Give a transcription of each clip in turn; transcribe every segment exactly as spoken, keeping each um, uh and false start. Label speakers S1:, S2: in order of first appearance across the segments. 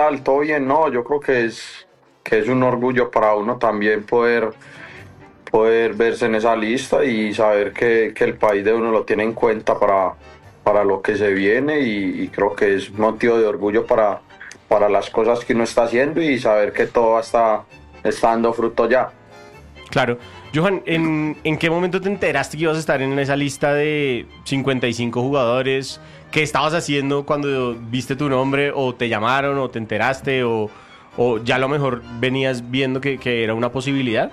S1: tal? ¿Todo bien? No, yo creo que es, que es un orgullo para uno también poder, poder verse en esa lista y saber que, que el país de uno lo tiene en cuenta para, para lo que se viene y, y creo que es motivo de orgullo para, para las cosas que uno está haciendo y saber que todo está, está dando fruto ya.
S2: Claro. Johan, ¿en, ¿en qué momento te enteraste que ibas a estar en esa lista de cincuenta y cinco jugadores? ¿Qué estabas haciendo cuando viste tu nombre? ¿O te llamaron? ¿O te enteraste? ¿O, o ya a lo mejor venías viendo que, que era una posibilidad?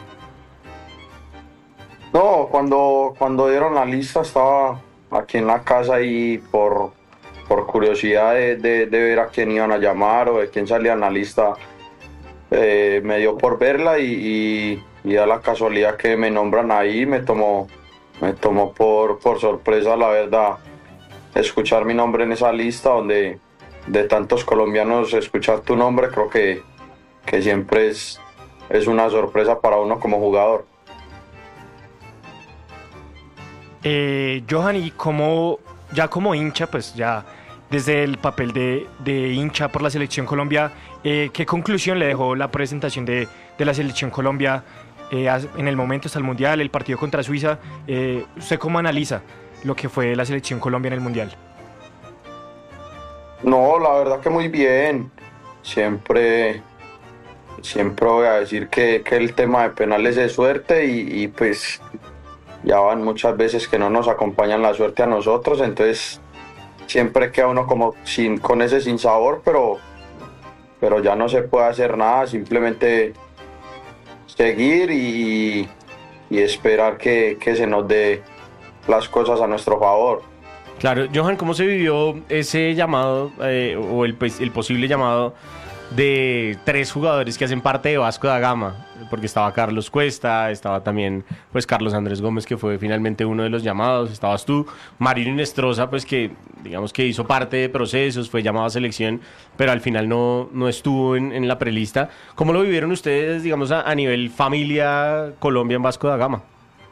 S1: No, cuando, cuando dieron la lista estaba aquí en la casa y por, por curiosidad de, de, de ver a quién iban a llamar o de quién salía en la lista, eh, me dio por verla y, y, y da la casualidad que me nombran ahí, me tomó, me tomó por, por sorpresa, la verdad, escuchar mi nombre en esa lista donde de tantos colombianos escuchar tu nombre, creo que, que siempre es, es una sorpresa para uno como jugador.
S3: Eh, Johan, y como ya como hincha, pues ya desde el papel de, de hincha por la Selección Colombia, eh, ¿qué conclusión le dejó la presentación de, de la Selección Colombia eh, en el momento hasta el Mundial, el partido contra Suiza? Eh, ¿Usted cómo analiza lo que fue la Selección Colombia en el Mundial?
S1: No, la verdad que muy bien. Siempre, siempre voy a decir que, que el tema de penales es suerte y, y pues ya van muchas veces que no nos acompañan la suerte a nosotros, entonces siempre queda uno como sin, con ese sinsabor, pero, pero ya no se puede hacer nada, simplemente seguir y, y esperar que, que se nos dé las cosas a nuestro favor.
S2: Claro, Johan, ¿cómo se vivió ese llamado eh, o el, pues, el posible llamado de tres jugadores que hacen parte de Vasco da Gama? Porque estaba Carlos Cuesta, estaba también pues Carlos Andrés Gómez, que fue finalmente uno de los llamados, estabas tú, Marino Inestrosa, pues que digamos que hizo parte de procesos, fue llamado a selección, pero al final no, no estuvo en, en la prelista. ¿Cómo lo vivieron ustedes, digamos, a, a nivel familia Colombia en Vasco da Gama?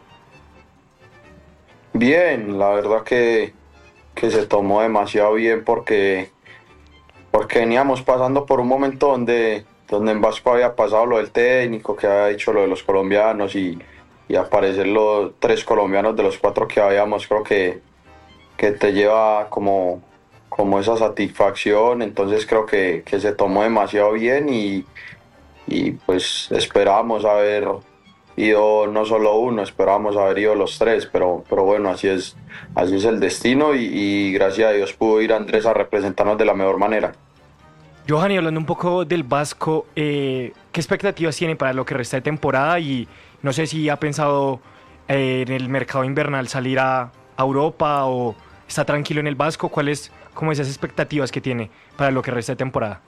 S1: Bien, la verdad que, que se tomó demasiado bien porque, porque veníamos pasando por un momento donde, donde en Vasco había pasado lo del técnico, que había dicho lo de los colombianos y, y aparecer los tres colombianos de los cuatro que habíamos, creo que, que te lleva como, como esa satisfacción, entonces creo que, que se tomó demasiado bien y, y pues esperábamos haber ido no solo uno, esperábamos haber ido los tres, pero, pero bueno, así es, así es el destino y, y gracias a Dios pudo ir Andrés a representarnos de la mejor manera.
S3: Johan, y hablando un poco del Vasco, eh, ¿qué expectativas tiene para lo que resta de temporada? Y no sé si ha pensado eh, en el mercado invernal salir a, a Europa o está tranquilo en el Vasco. ¿Cuáles como esas expectativas que tiene para lo que resta de temporada?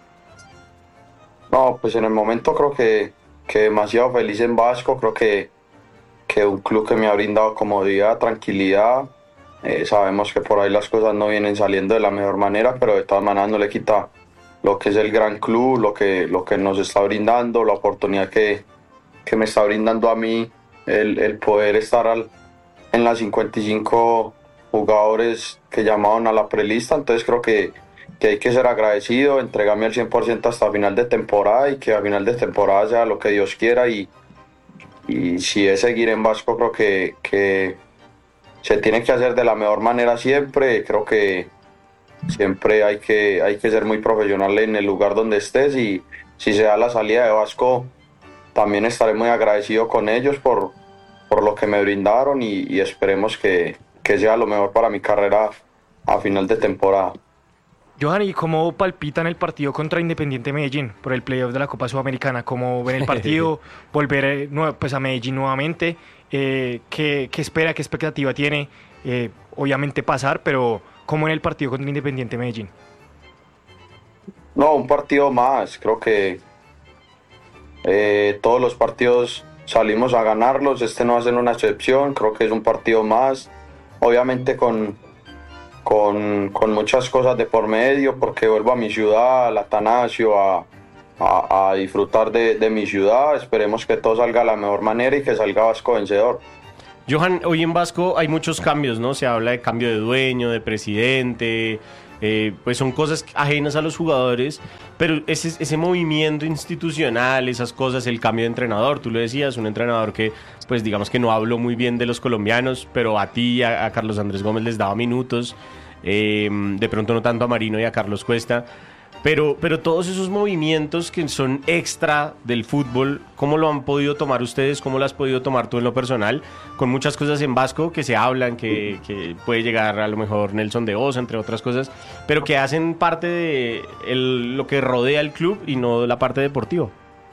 S1: No, pues en el momento creo que, que demasiado feliz en Vasco, creo que, que un club que me ha brindado comodidad, tranquilidad, eh, sabemos que por ahí las cosas no vienen saliendo de la mejor manera, pero de todas maneras no le quita lo que es el gran club, lo que, lo que nos está brindando, la oportunidad que, que me está brindando a mí, el, el poder estar al, en las cincuenta y cinco jugadores que llamaron a la prelista, entonces creo que, que hay que ser agradecido, entregarme al cien por ciento hasta final de temporada y que a final de temporada sea lo que Dios quiera y, y si es seguir en Vasco creo que, que se tiene que hacer de la mejor manera siempre, creo que siempre hay que, hay que ser muy profesional en el lugar donde estés y si se da la salida de Vasco también estaré muy agradecido con ellos por, por lo que me brindaron y, y esperemos que, que sea lo mejor para mi carrera a final de temporada.
S3: Johan, ¿y cómo palpitan el partido contra Independiente Medellín por el playoff de la Copa Sudamericana? ¿Cómo ven el partido? ¿Volver eh, nue- pues a Medellín nuevamente? Eh, ¿qué, ¿Qué espera, qué expectativa tiene? Eh, obviamente pasar, pero ¿cómo en el partido contra Independiente Medellín?
S1: No, un partido más, creo que eh, todos los partidos salimos a ganarlos, este no va a ser una excepción, creo que es un partido más, obviamente con, con, con muchas cosas de por medio, porque vuelvo a mi ciudad, al Atanasio, a, a, a disfrutar de, de mi ciudad, esperemos que todo salga de la mejor manera y que salga Vasco vencedor.
S2: Johan, hoy en Vasco hay muchos cambios, ¿no? Se habla de cambio de dueño, de presidente, eh, pues son cosas ajenas a los jugadores, pero ese, ese movimiento institucional, esas cosas, el cambio de entrenador, tú lo decías, un entrenador que pues digamos que no habló muy bien de los colombianos, pero a ti y a, a Carlos Andrés Gómez les daba minutos, eh, de pronto no tanto a Marino y a Carlos Cuesta. Pero, pero todos esos movimientos que son extra del fútbol, ¿cómo lo han podido tomar ustedes? ¿Cómo lo has podido tomar tú en lo personal? Con muchas cosas en vasco que se hablan, que, que puede llegar a lo mejor Nelson de Osa, entre otras cosas, pero que hacen parte de el, lo que rodea el club y no la parte deportiva.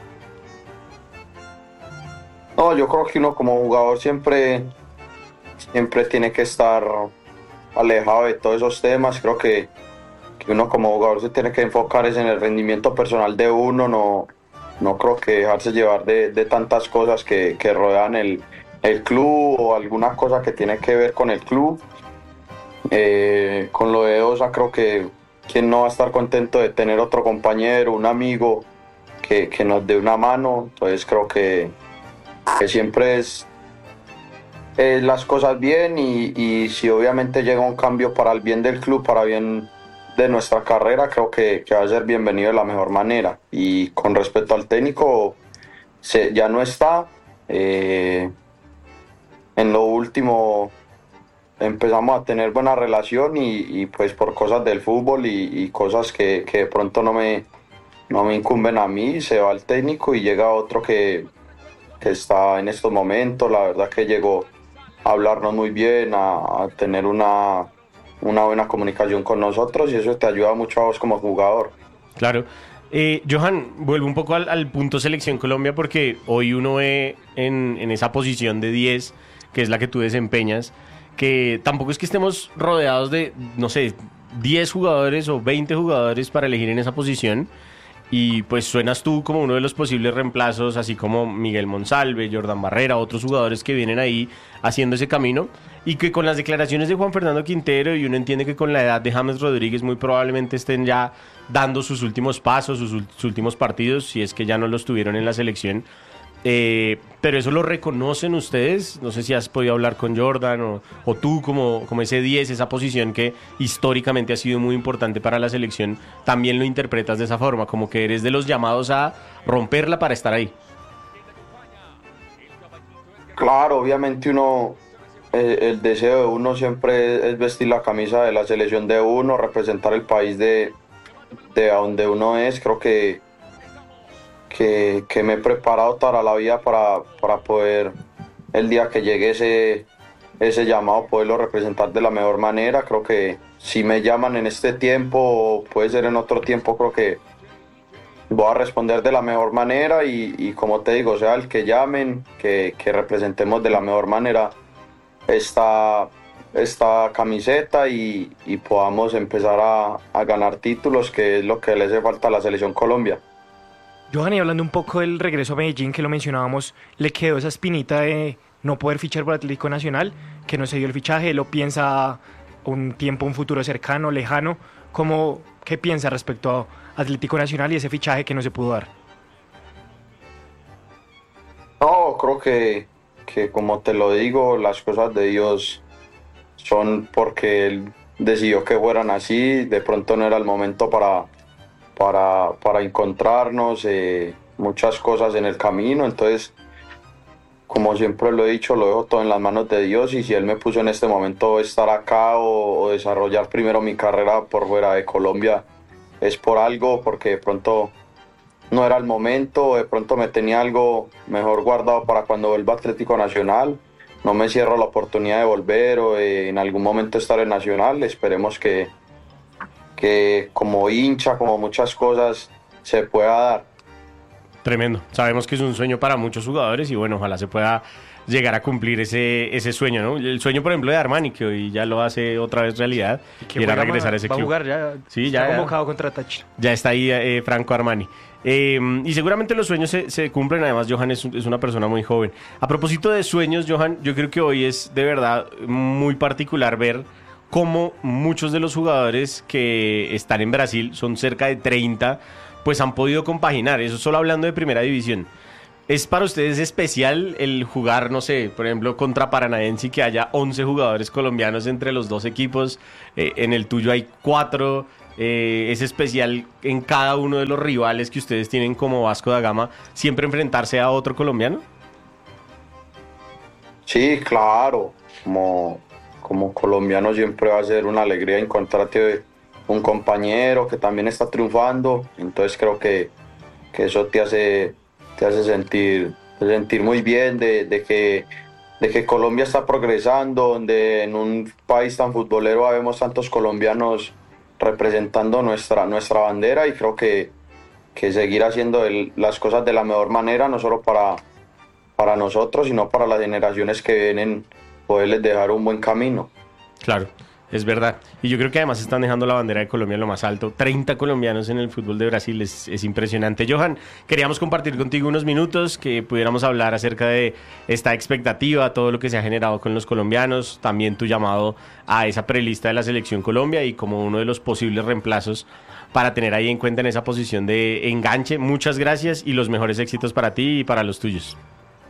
S1: No, yo creo que uno como jugador siempre, siempre tiene que estar alejado de todos esos temas. Creo que que uno como jugador se tiene que enfocar es en el rendimiento personal de uno, no, no creo que dejarse llevar de, de tantas cosas que, que rodean el, el club o alguna cosa que tiene que ver con el club. Eh, con lo de Osa creo que quien no va a estar contento de tener otro compañero, un amigo que, que nos dé una mano. Entonces creo que, que siempre es eh, las cosas bien y, y si obviamente llega un cambio para el bien del club, para bien de nuestra carrera, creo que, que va a ser bienvenido de la mejor manera. Y con respecto al técnico, se, ya no está. Eh, en lo último empezamos a tener buena relación y, y pues por cosas del fútbol y, y cosas que, que de pronto no me, no me incumben a mí, se va el técnico y llega otro que, que está en estos momentos. La verdad que llegó a hablarnos muy bien, a, a tener una una buena comunicación con nosotros y eso te ayuda mucho a vos como jugador.
S2: Claro. Eh, Johan, vuelvo un poco al, al punto Selección Colombia porque hoy uno ve en, en esa posición de diez, que es la que tú desempeñas, que tampoco es que estemos rodeados de, no sé, diez jugadores o veinte jugadores para elegir en esa posición. Y pues suenas tú como uno de los posibles reemplazos, así como Miguel Monsalve, Jordan Barrera, otros jugadores que vienen ahí haciendo ese camino, y que con las declaraciones de Juan Fernando Quintero, y uno entiende que con la edad de James Rodríguez muy probablemente estén ya dando sus últimos pasos, sus, sus últimos partidos, si es que ya no los tuvieron en la selección. Eh, pero eso lo reconocen ustedes. No sé si has podido hablar con Jordan o, o tú como, como ese diez, esa posición que históricamente ha sido muy importante para la selección, también lo interpretas de esa forma, como que eres de los llamados a romperla para estar ahí.
S1: Claro, obviamente uno, eh, el deseo de uno siempre es vestir la camisa de la selección de uno, representar el país de, de donde uno es. Creo que Que, que me he preparado toda la vida para, para poder, el día que llegue ese, ese llamado, poderlo representar de la mejor manera. Creo que si me llaman en este tiempo o puede ser en otro tiempo, creo que voy a responder de la mejor manera y, y como te digo, sea el que llamen, que, que representemos de la mejor manera esta, esta camiseta y, y podamos empezar a, a ganar títulos, que es lo que le hace falta a la Selección Colombia.
S3: Johan, y hablando un poco del regreso a Medellín, que lo mencionábamos, ¿le quedó esa espinita de no poder fichar por Atlético Nacional? Que no se dio el fichaje, ¿lo piensa un tiempo, un futuro cercano, lejano? ¿Cómo, qué piensa respecto a Atlético Nacional y ese fichaje que no se pudo dar?
S1: No, creo que, que como te lo digo, las cosas de Dios son porque Él decidió que fueran así. De pronto no era el momento para... Para, para encontrarnos, eh, muchas cosas en el camino. Entonces, como siempre lo he dicho, lo dejo todo en las manos de Dios y si Él me puso en este momento estar acá o, o desarrollar primero mi carrera por fuera de Colombia, es por algo, porque de pronto no era el momento, de pronto me tenía algo mejor guardado para cuando vuelva a Atlético Nacional. No me cierro la oportunidad de volver o de en algún momento estar en Nacional. Esperemos que que como hincha, como muchas cosas, se pueda dar.
S2: Tremendo. Sabemos que es un sueño para muchos jugadores y bueno, ojalá se pueda llegar a cumplir ese, ese sueño, ¿no? El sueño, por ejemplo, de Armani, que hoy ya lo hace otra vez realidad, y era regresar a ese club.
S3: Va a jugar ya,
S2: sí,
S3: ya
S2: está
S3: convocado contra Táchira.
S2: Ya está ahí eh, Franco Armani. Eh, y seguramente los sueños se, se cumplen. Además, Johan es, es una persona muy joven. A propósito de sueños, Johan, yo creo que hoy es de verdad muy particular ver cómo muchos de los jugadores que están en Brasil, son cerca de treinta, pues han podido compaginar, eso solo hablando de primera división, ¿Es para ustedes especial el jugar, no sé, por ejemplo, contra Paranaense y que haya once jugadores colombianos entre los dos equipos? Eh, en el tuyo hay cuatro. Eh, ¿Es especial en cada uno de los rivales que ustedes tienen como Vasco da Gama siempre enfrentarse a otro colombiano?
S1: Sí, claro. Como, como colombiano siempre va a ser una alegría encontrarte un compañero que también está triunfando. Entonces creo que, que eso te hace... te hace sentir, sentir muy bien de, de, que, de que Colombia está progresando, donde en un país tan futbolero vemos tantos colombianos representando nuestra, nuestra bandera, y creo que, que seguir haciendo el, las cosas de la mejor manera, no solo para, para nosotros, sino para las generaciones que vienen, poderles dejar un buen camino.
S2: Claro. Es verdad. Y yo creo que además están dejando la bandera de Colombia en lo más alto. treinta colombianos en el fútbol de Brasil es, es impresionante. Johan, queríamos compartir contigo unos minutos, que pudiéramos hablar acerca de esta expectativa, todo lo que se ha generado con los colombianos, también tu llamado a esa prelista de la Selección Colombia y como uno de los posibles reemplazos para tener ahí en cuenta en esa posición de enganche. Muchas gracias y los mejores éxitos para ti y para los tuyos.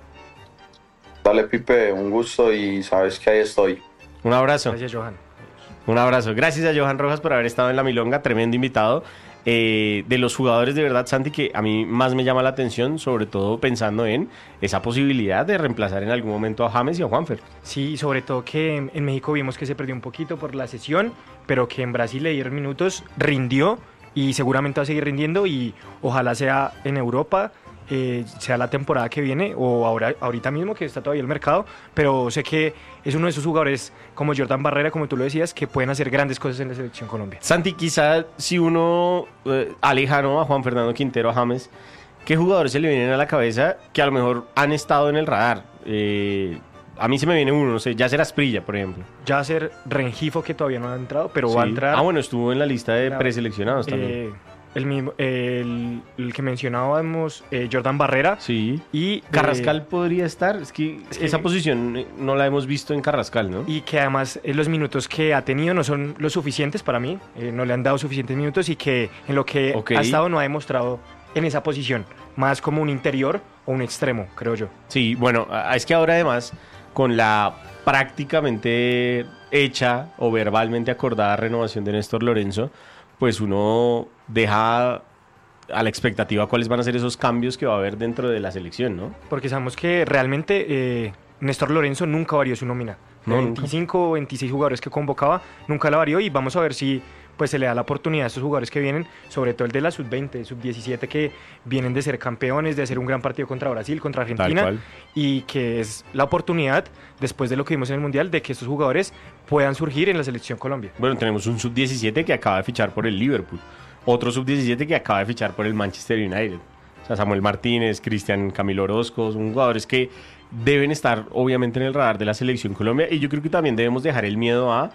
S1: Dale, Pipe, un gusto y sabes que ahí estoy.
S2: Un abrazo.
S3: Gracias, Johan.
S2: Un abrazo. Gracias a Johan Rojas por haber estado en La Milonga, tremendo invitado. Eh, de los jugadores, de verdad, Santi, que a mí más me llama la atención, sobre todo pensando en esa posibilidad de reemplazar en algún momento a James y a Juanfer.
S3: Sí, sobre todo que en, en México vimos que se perdió un poquito por la sesión, pero que en Brasil le dieron minutos, rindió y seguramente va a seguir rindiendo, y ojalá sea en Europa. Eh, sea la temporada que viene o ahora, ahorita mismo que está todavía el mercado, pero sé que es uno de esos jugadores como Jordan Barrera, como tú lo decías, que pueden hacer grandes cosas en la Selección Colombia.
S2: Santi, quizá si uno eh, aleja, ¿no?, a Juan Fernando Quintero, a James, ¿qué jugadores se le vienen a la cabeza que a lo mejor han estado en el radar? Eh, a mí se me viene uno, no sé, Yasser Asprilla, por ejemplo.
S3: Yasser Rengifo, que todavía no ha entrado, pero
S2: Sí.
S3: va a entrar.
S2: Ah, bueno, estuvo en la lista de
S3: La-
S2: preseleccionados también.
S3: eh, el, mismo, el, el que mencionábamos, eh, Jordan Barrera.
S2: Sí.
S3: Y
S2: Carrascal
S3: eh,
S2: podría estar. Es que
S3: es que-
S2: esa posición eh, no la hemos visto en Carrascal, ¿no?
S3: y que además eh, los minutos que ha tenido no son los suficientes para mí, eh, no le han dado suficientes minutos, y que en lo que
S2: Ok.
S3: ha estado no ha demostrado en esa posición, más como un interior o un extremo, creo yo.
S2: Sí, bueno, a- es que ahora además, con la prácticamente hecha o verbalmente acordada renovación de Néstor Lorenzo, pues uno deja a la expectativa cuáles van a ser esos cambios que va a haber dentro de la selección, ¿no?
S3: Porque sabemos que realmente eh, Néstor Lorenzo nunca varió su nómina.
S2: No,
S3: De
S2: nunca.
S3: veinticinco o veintiséis jugadores que convocaba, nunca la varió, y vamos a ver si pues se le da la oportunidad a estos jugadores que vienen, sobre todo el de la sub veinte, sub diecisiete, que vienen de ser campeones, de hacer un gran partido contra Brasil, contra Argentina,
S2: cual.
S3: y que es la oportunidad, después de lo que vimos en el Mundial, de que estos jugadores puedan surgir en la Selección Colombia.
S2: Bueno, tenemos un sub diecisiete que acaba de fichar por el Liverpool, otro sub diecisiete que acaba de fichar por el Manchester United. O sea, Samuel Martínez, Cristian Camilo Orozco, son jugadores que deben estar obviamente en el radar de la Selección Colombia, y yo creo que también debemos dejar el miedo a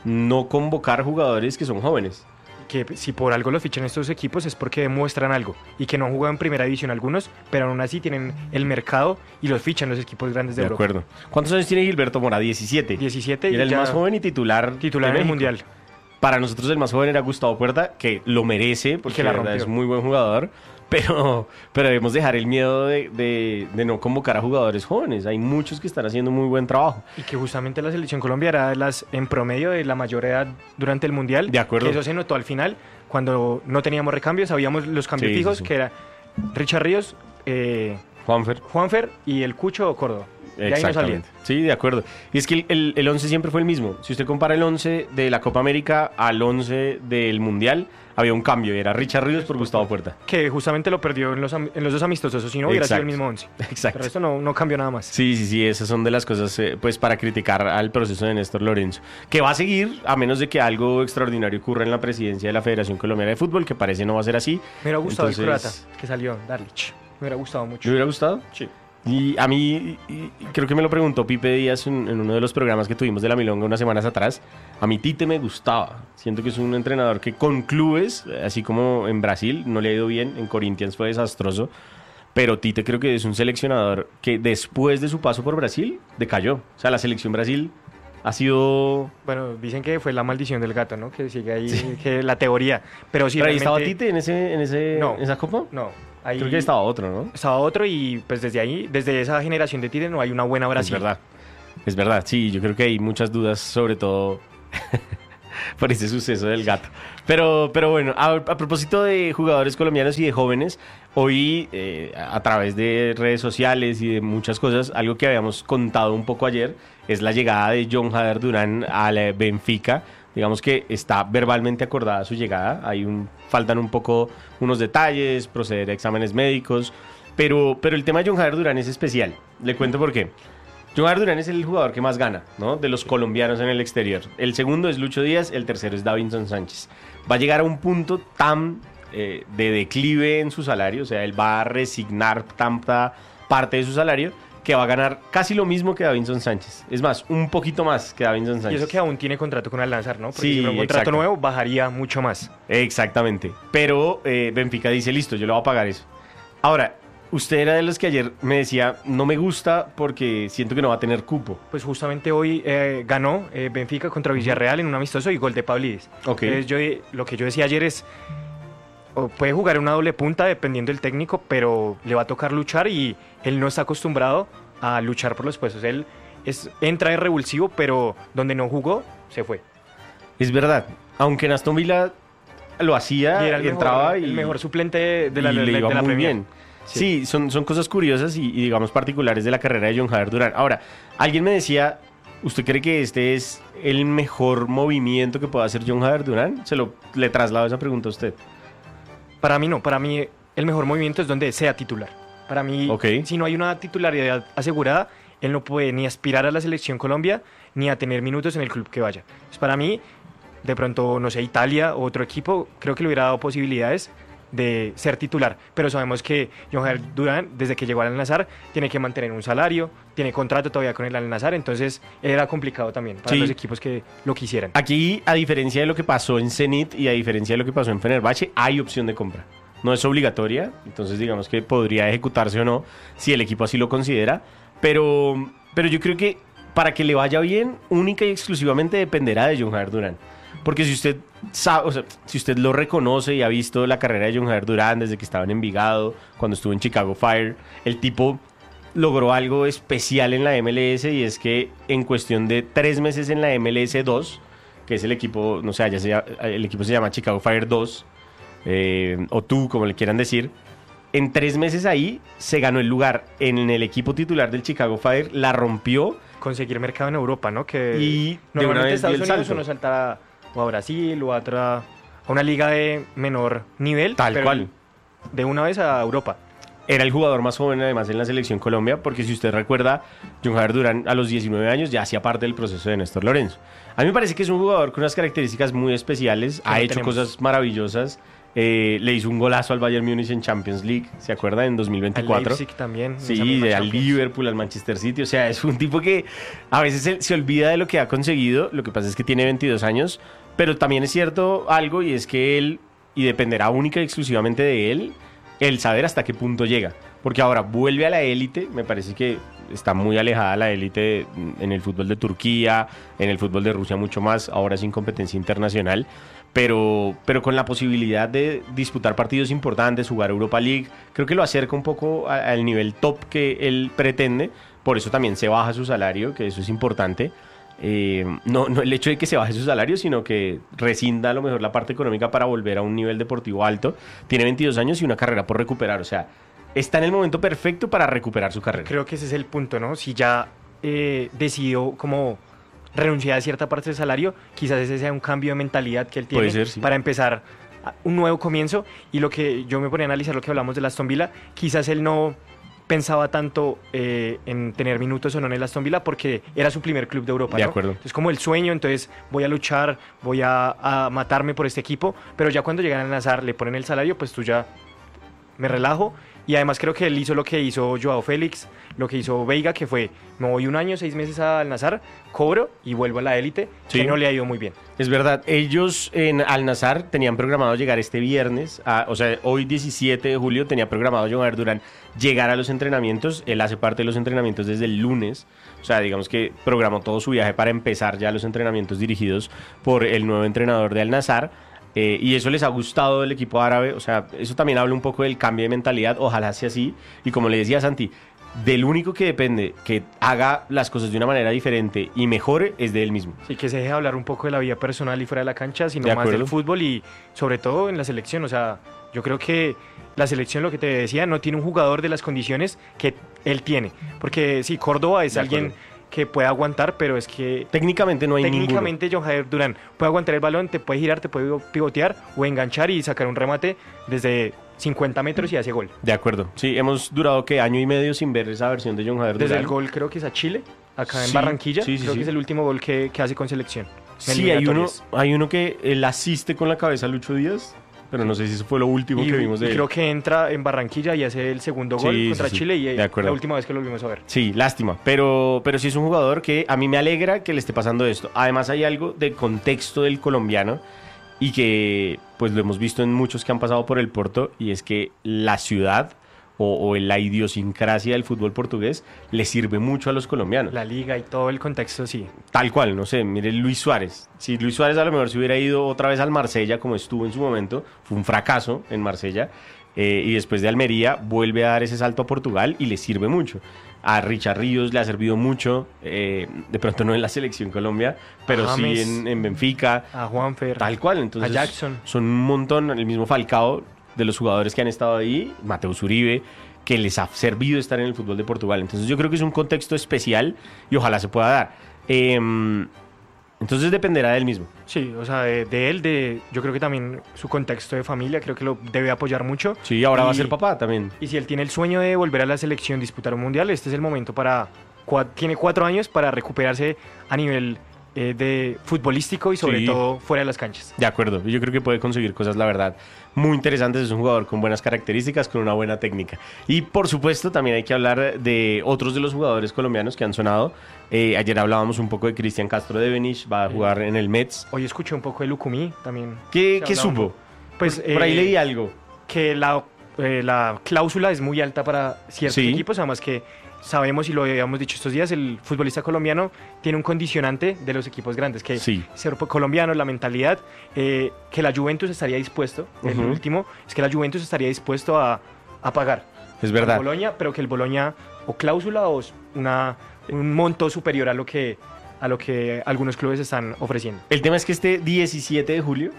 S2: no convocar jugadores que son jóvenes.
S3: Que si por algo los fichan estos equipos es porque demuestran algo, y que no han jugado en primera división algunos, pero aún así tienen el mercado y los fichan los equipos grandes de,
S2: De
S3: Europa.
S2: acuerdo. ¿Cuántos años tiene Gilberto Mora? diecisiete.
S3: diecisiete
S2: Y era
S3: y
S2: el
S3: ya
S2: más joven y titular.
S3: titular
S2: de
S3: en el
S2: México.
S3: Mundial.
S2: Para nosotros el más joven era Gustavo Puerta, que lo merece, porque
S3: que la
S2: la verdad
S3: rompió.
S2: es muy buen jugador, pero, pero debemos dejar el miedo de, de, de no convocar a jugadores jóvenes. Hay muchos que están haciendo muy buen trabajo.
S3: Y que justamente la Selección Colombia era de las, en promedio, de la mayor edad durante el Mundial.
S2: De acuerdo.
S3: Que eso se notó al final, cuando no teníamos recambios, sabíamos los cambios
S2: Sí, sí,
S3: fijos,
S2: sí.
S3: que era Richard Ríos, eh,
S2: Juanfer.
S3: Juanfer y el Cucho Córdoba. Y ahí no salía.
S2: Exactamente. Sí, de acuerdo. Y es que el, el, el once siempre fue el mismo. Si usted compara el once de la Copa América al once del Mundial, había un cambio. Y era Richard Ríos por Gustavo Puerta.
S3: Que justamente lo perdió en los, am- en los dos amistosos, si no hubiera sido el
S2: Exacto.
S3: mismo once.
S2: Exacto.
S3: Pero esto no, no cambió nada más.
S2: Sí, sí, sí, esas son de las cosas eh, pues para criticar al proceso de Néstor Lorenzo, que va a seguir a menos de que algo extraordinario ocurra en la presidencia de la Federación Colombiana de Fútbol, que parece no va a ser así.
S3: Me hubiera gustado el
S2: Entonces,
S3: croata que salió, Darlich. Me hubiera gustado
S2: ¿Le
S3: mucho.
S2: hubiera gustado?
S3: Sí.
S2: Y a mí, y- y creo que me lo preguntó Pipe Díaz en, en uno de los programas que tuvimos de La Milonga unas semanas atrás. A mí Tite me gustaba. Siento que es un entrenador que con clubes, así como en Brasil, no le ha ido bien. En Corinthians fue desastroso. Pero Tite creo que es un seleccionador que después de su paso por Brasil, decayó. O sea, la selección Brasil ha sido...
S3: Bueno, dicen que fue la maldición del gato, ¿no? Que sigue ahí, que la teoría. Pero sí,
S2: ¿Pero ahí estaba
S3: realmente-
S2: Tite en, ese, en, ese,
S3: No.
S2: en esa copa?
S3: No, Ahí
S2: Creo que estaba otro, ¿no?
S3: estaba otro y pues desde ahí, desde esa generación de Tigre no hay una buena Brasil.
S2: Es verdad. Es verdad, sí, yo creo que hay muchas dudas, sobre todo por ese suceso del gato. Pero, pero bueno, a, a propósito de jugadores colombianos y de jóvenes, hoy eh, a través de redes sociales y de muchas cosas, algo que habíamos contado un poco ayer es la llegada de Jon Hader Durán al eh, Benfica. Digamos que está verbalmente acordada su llegada. Hay un, faltan un poco unos detalles, proceder a exámenes médicos. Pero, pero el tema de Jon Hader Durán es especial. Le cuento por qué. Jon Hader Durán es el jugador que más gana, ¿no? De los colombianos en el exterior. El segundo es Lucho Díaz, el tercero es Davinson Sánchez. Va a llegar a un punto tan eh, de declive en su salario, o sea, él va a resignar tanta parte de su salario que va a ganar casi lo mismo que Davinson Sánchez. Es más, un poquito más que Davinson Sánchez.
S3: Y eso que aún tiene contrato con Al Nassr, ¿no? Porque
S2: Sí,
S3: si fuera un contrato
S2: exacto.
S3: nuevo bajaría mucho más.
S2: Exactamente. Pero eh, Benfica dice, listo, yo le voy a pagar eso. Ahora, usted era de los que ayer me decía, no me gusta porque siento que no va a tener cupo.
S3: Pues justamente hoy eh, ganó eh, Benfica contra Villarreal en un amistoso y gol de Pavlidis.
S2: Ok.
S3: Entonces yo, lo que yo decía ayer es, o puede jugar una doble punta dependiendo del técnico, pero le va a tocar luchar y él no está acostumbrado a luchar por los puestos. Él es, entra de revulsivo, pero donde no jugó, se fue.
S2: Es verdad. Aunque en Aston Villa lo hacía,
S3: Y era el mejor,
S2: entraba y,
S3: el mejor suplente de la,
S2: y le
S3: de
S2: iba
S3: la
S2: muy
S3: Premier.
S2: bien. Sí, son, son cosas curiosas y, y digamos particulares de la carrera de Jon Hader Durán. Ahora, alguien me decía, ¿usted cree que este es el mejor movimiento que pueda hacer Jon Hader Durán? Se lo le traslado esa pregunta a usted.
S3: Para mí no, para mí el mejor movimiento es donde sea titular. Para mí,
S2: Ok.
S3: si no hay una titularidad asegurada, él no puede ni aspirar a la selección Colombia ni a tener minutos en el club que vaya. Entonces, para mí, de pronto, no sé, Italia o otro equipo, creo que le hubiera dado posibilidades de ser titular, pero sabemos que Jon Hader Durán, desde que llegó al Al Nassr, tiene que mantener un salario, tiene contrato todavía con el Al Nassr, entonces era complicado también para
S2: Sí.
S3: los equipos que lo quisieran.
S2: Aquí, a diferencia de lo que pasó en Zenit y a diferencia de lo que pasó en Fenerbahce, hay opción de compra. No es obligatoria, entonces digamos que podría ejecutarse o no si el equipo así lo considera, pero, pero yo creo que para que le vaya bien, única y exclusivamente dependerá de Jon Hader Durán. Porque si usted sabe, o sea, si usted lo reconoce y ha visto la carrera de Jon Hader Durán desde que estaba en Envigado, cuando estuvo en Chicago Fire, el tipo logró algo especial en la M L S y es que en cuestión de tres meses en la M L S dos, que es el equipo, no sé, ya se llama- el equipo se llama Chicago Fire dos, eh, o tú, como le quieran decir, en tres meses ahí se ganó el lugar en el equipo titular del Chicago Fire, la rompió.
S3: Conseguir mercado en Europa, ¿no? Que
S2: Y de una
S3: normalmente
S2: vez
S3: Estados
S2: dio el
S3: Unidos
S2: salto.
S3: uno salta o a Brasil o a otra, a una liga de menor nivel.
S2: Tal
S3: pero
S2: cual.
S3: De una vez a Europa.
S2: Era el jugador más joven además en la selección Colombia, porque si usted recuerda, Jon Hader Durán a los diecinueve años ya hacía parte del proceso de Néstor Lorenzo. A mí me parece que es un jugador con unas características muy especiales, ha
S3: lo
S2: hecho
S3: tenemos.
S2: cosas maravillosas, eh, le hizo un golazo al Bayern Múnich en Champions League, ¿se acuerda? En dos mil
S3: Al
S2: veinticuatro.
S3: Leipzig también. en esa
S2: Sí,
S3: misma
S2: de- al
S3: Champions.
S2: Liverpool, al Manchester City. O sea, es un tipo que a veces se, se olvida de lo que ha conseguido. Lo que pasa es que tiene veintidós años. Pero también es cierto algo y es que él, y dependerá única y exclusivamente de él, el saber hasta qué punto llega. Porque ahora vuelve a la élite. Me parece que está muy alejada la élite en el fútbol de Turquía, en el fútbol de Rusia mucho más. Ahora sin competencia internacional. Pero, pero con la posibilidad de disputar partidos importantes, jugar Europa League, creo que lo acerca un poco a- al nivel top que él pretende. Por eso también se baja su salario, que eso es importante. Eh, no, no el hecho de que se baje su salario, sino que rescinda a lo mejor la parte económica para volver a un nivel deportivo alto. Tiene veintidós años y una carrera por recuperar. O sea, está en el momento perfecto para recuperar su carrera.
S3: Creo que ese es el punto, ¿no? Si ya eh, decidió como renunciar a cierta parte del salario, quizás ese sea un cambio de mentalidad que él tiene
S2: Puede ser, sí.
S3: para empezar a- un nuevo comienzo. Y lo que yo me ponía a analizar lo que hablamos del Aston Villa, quizás él no pensaba tanto eh, en tener minutos o no en el Aston Villa porque era su primer club de Europa.
S2: De
S3: ¿no?
S2: acuerdo.
S3: Es como el sueño, entonces voy a luchar, voy a, a matarme por este equipo, pero ya cuando llegan al Nassr, le ponen el salario, pues tú ya me relajo. Y además creo que él hizo lo que hizo Joao Félix, lo que hizo Veiga, que fue, me voy un año, seis meses al Nassr, cobro y vuelvo a la élite,
S2: Sí.
S3: que no le ha ido muy bien.
S2: Es verdad, ellos en Al Nassr tenían programado llegar este viernes, a- o sea, hoy diecisiete de julio tenía programado Jon Hader Durán llegar a los entrenamientos. Él hace parte de los entrenamientos desde el lunes, o sea, digamos que programó todo su viaje para empezar ya los entrenamientos dirigidos por el nuevo entrenador de Al Nassr. Eh, y eso les ha gustado del equipo árabe. O sea, eso también habla un poco del cambio de mentalidad. Ojalá sea así. Y como le decía Santi, del único que depende que haga las cosas de una manera diferente y mejore es de él mismo.
S3: Sí, que se deje hablar un poco de la vida personal y fuera de la cancha, sino
S2: De
S3: más
S2: acuerdo.
S3: del fútbol y sobre todo en la selección. O sea, yo creo que la selección, lo que te decía, no tiene un jugador de las condiciones que él tiene. Porque sí, Córdoba es
S2: De
S3: alguien
S2: acuerdo.
S3: que puede aguantar, pero es que
S2: Técnicamente no hay
S3: técnicamente John Jair Durán puede aguantar el balón, te puede girar, te puede pivotear o enganchar y sacar un remate desde cincuenta metros y hace gol.
S2: ninguno. De acuerdo. Sí, hemos durado que año y medio sin ver esa versión de John Jair
S3: Desde
S2: Durán.
S3: el gol creo que es a Chile, acá en
S2: Sí,
S3: Barranquilla,
S2: sí, sí,
S3: creo
S2: sí.
S3: que es el último gol que, que hace con selección. en
S2: Sí, hay uno,
S3: eliminatorias.
S2: hay uno que él asiste con la cabeza a Lucho Díaz, pero no sé si eso fue lo último
S3: Y,
S2: que vimos de
S3: y
S2: él.
S3: creo que entra en Barranquilla y hace el segundo gol
S2: Sí,
S3: contra
S2: sí, sí.
S3: Chile y
S2: De
S3: es
S2: acuerdo.
S3: la última vez que lo volvimos a ver.
S2: Sí, lástima, pero, pero sí es un jugador que a mí me alegra que le esté pasando esto. Además hay algo de contexto del colombiano y que pues lo hemos visto en muchos que han pasado por el Porto, y es que la ciudad o, o la idiosincrasia del fútbol portugués le sirve mucho a los colombianos.
S3: La liga y todo el contexto, sí.
S2: Tal cual, no sé, mire Luis Suárez. Si Luis Suárez a lo mejor se hubiera ido otra vez al Marsella como estuvo en su momento, fue un fracaso en Marsella, eh, y después de Almería vuelve a dar ese salto a Portugal y le sirve mucho. A Richard Ríos le ha servido mucho, eh, de pronto no en la selección Colombia, pero
S3: A
S2: sí
S3: James.
S2: en, en Benfica,
S3: A Juanfer,
S2: tal cual. Entonces,
S3: a Jackson.
S2: son un montón, el mismo Falcao, de los jugadores que han estado ahí, Mateus Uribe, que les ha servido estar en el fútbol de Portugal. Entonces yo creo que es un contexto especial y ojalá se pueda dar. Eh, entonces dependerá de él mismo.
S3: Sí, o sea, de, de él, de yo creo que también su contexto de familia, creo que lo debe apoyar mucho.
S2: Sí, ahora va a
S3: Y-
S2: ser papá también.
S3: Y si él tiene el sueño de volver a la selección, disputar un mundial, este es el momento para... cua- tiene cuatro años para recuperarse a nivel eh, de futbolístico y sobre
S2: Sí.
S3: todo fuera de las canchas.
S2: De acuerdo, yo creo que puede conseguir cosas, la verdad, muy interesantes. Es un jugador con buenas características, con una buena técnica. Y por supuesto también hay que hablar de otros de los jugadores colombianos que han sonado. Eh, ayer hablábamos un poco de Cristian Castro de Benich, va a jugar en el Mets.
S3: Hoy escuché un poco de Lucumí también.
S2: ¿Qué,
S3: Se
S2: qué
S3: hablaba un
S2: supo?
S3: poco. Pues,
S2: por, por ahí
S3: eh,
S2: leí algo.
S3: que la, eh, la cláusula es muy alta para ciertos
S2: Sí.
S3: equipos, además que sabemos y lo habíamos dicho estos días, el futbolista colombiano tiene un condicionante de los equipos grandes, que
S2: Sí.
S3: ser colombiano, la mentalidad, eh, que la Juventus estaría dispuesto, el
S2: Ujú.
S3: último, es que la Juventus estaría dispuesto a, a pagar
S2: Es
S3: al
S2: verdad.
S3: Boloña, pero que el Boloña o cláusula o una, un monto superior a lo que a lo que algunos clubes están ofreciendo.
S2: El tema es que este diecisiete de julio,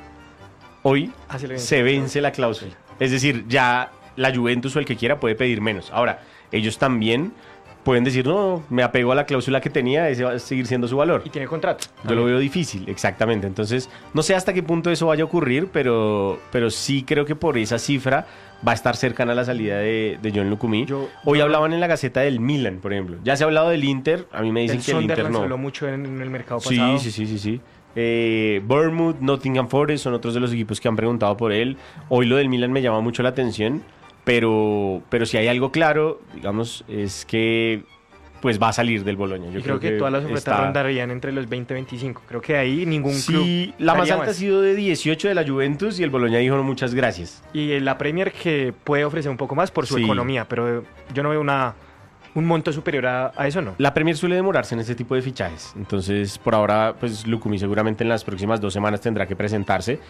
S2: hoy,
S3: Ah, se le vence.
S2: se vence la cláusula. Es decir, ya la Juventus o el que quiera puede pedir menos. Ahora, ellos también pueden decir, no, me apego a la cláusula que tenía, ese va a seguir siendo su valor.
S3: Y tiene contrato.
S2: Yo lo veo difícil, exactamente. Entonces, no sé hasta qué punto eso vaya a ocurrir, pero, pero sí creo que por esa cifra va a estar cercana a la salida de, de John Lucumí.
S3: Yo-
S2: Hoy
S3: yo-
S2: hablaban en la Gaceta del Milan, por ejemplo. Ya se ha hablado del Inter, a mí me dicen
S3: El
S2: que el Inter
S3: Sunderland
S2: no.
S3: se habló mucho en, en el mercado
S2: Sí,
S3: pasado.
S2: sí, sí, sí, sí. Eh, Bournemouth, Nottingham Forest son otros de los equipos que han preguntado por él. Hoy lo del Milan me llama mucho la atención, pero, pero si hay algo claro, digamos, es que pues va a salir del Boloña. Yo
S3: Y creo, que, todas las ofertas
S2: está-
S3: rondarían entre los veinte y veinticinco. Creo que ahí ningún club.
S2: Sí, la más
S3: daría
S2: alta ha sido de dieciocho de la Juventus y el Boloña dijo no, muchas gracias.
S3: Y en la Premier que puede ofrecer un poco más por su
S2: Sí.
S3: economía, pero yo no veo una, un monto superior a, a eso, no.
S2: La Premier suele demorarse en este tipo de fichajes, entonces por ahora pues Lucumí seguramente en las próximas dos semanas tendrá que presentarse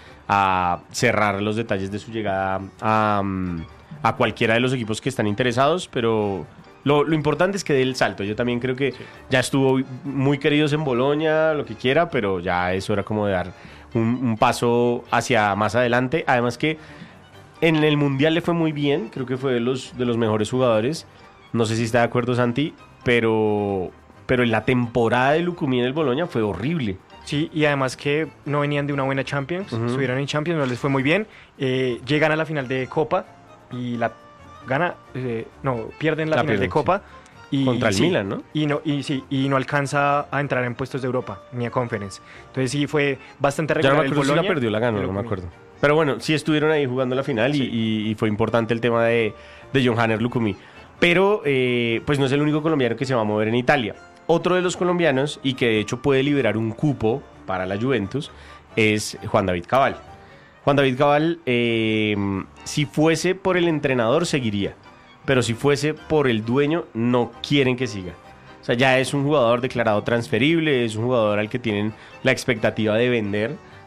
S2: a cerrar los detalles de su llegada a, mm, a cualquiera de los equipos que están interesados, pero lo, lo importante es que dé el salto. Yo también creo que ya estuvo muy queridos en Boloña, lo que quiera, pero ya es hora como de dar un, un paso hacia más adelante. Además que en el Mundial le fue muy bien, creo que fue de los, de los mejores jugadores. No sé si está de acuerdo Santi, pero, pero en la temporada de Lucumí en el Boloña fue horrible.
S3: Sí, y además que no venían de una buena Champions,
S2: Ujú.
S3: estuvieron en Champions, no les fue muy bien. Eh, llegan a la final de Copa y la gana, eh, no, pierden la,
S2: La
S3: final de
S2: pierden,
S3: Copa. Y,
S2: Contra el
S3: sí,
S2: Milan, ¿no?
S3: Y no, y sí, y no alcanza a entrar en puestos de Europa, ni a Conference. Entonces sí fue bastante
S2: Ya no
S3: regular
S2: me
S3: el
S2: acuerdo si la
S3: Boloña
S2: perdió o la ganó,
S3: y
S2: no me
S3: Lucumí.
S2: acuerdo. Pero bueno, sí estuvieron ahí jugando la final y-
S3: Sí.
S2: y, y fue importante el tema de, de John Hanner Lucumí. Pero eh, pues no es el único colombiano que se va a mover en Italia. Otro de los colombianos, y que de hecho puede liberar un cupo para la Juventus, es Juan David Cabal. Juan David Cabal, eh, si fuese por el entrenador, seguiría. Pero si fuese por el dueño, no quieren que siga. O sea, ya es un jugador declarado transferible, es un jugador al que tienen la expectativa de vender.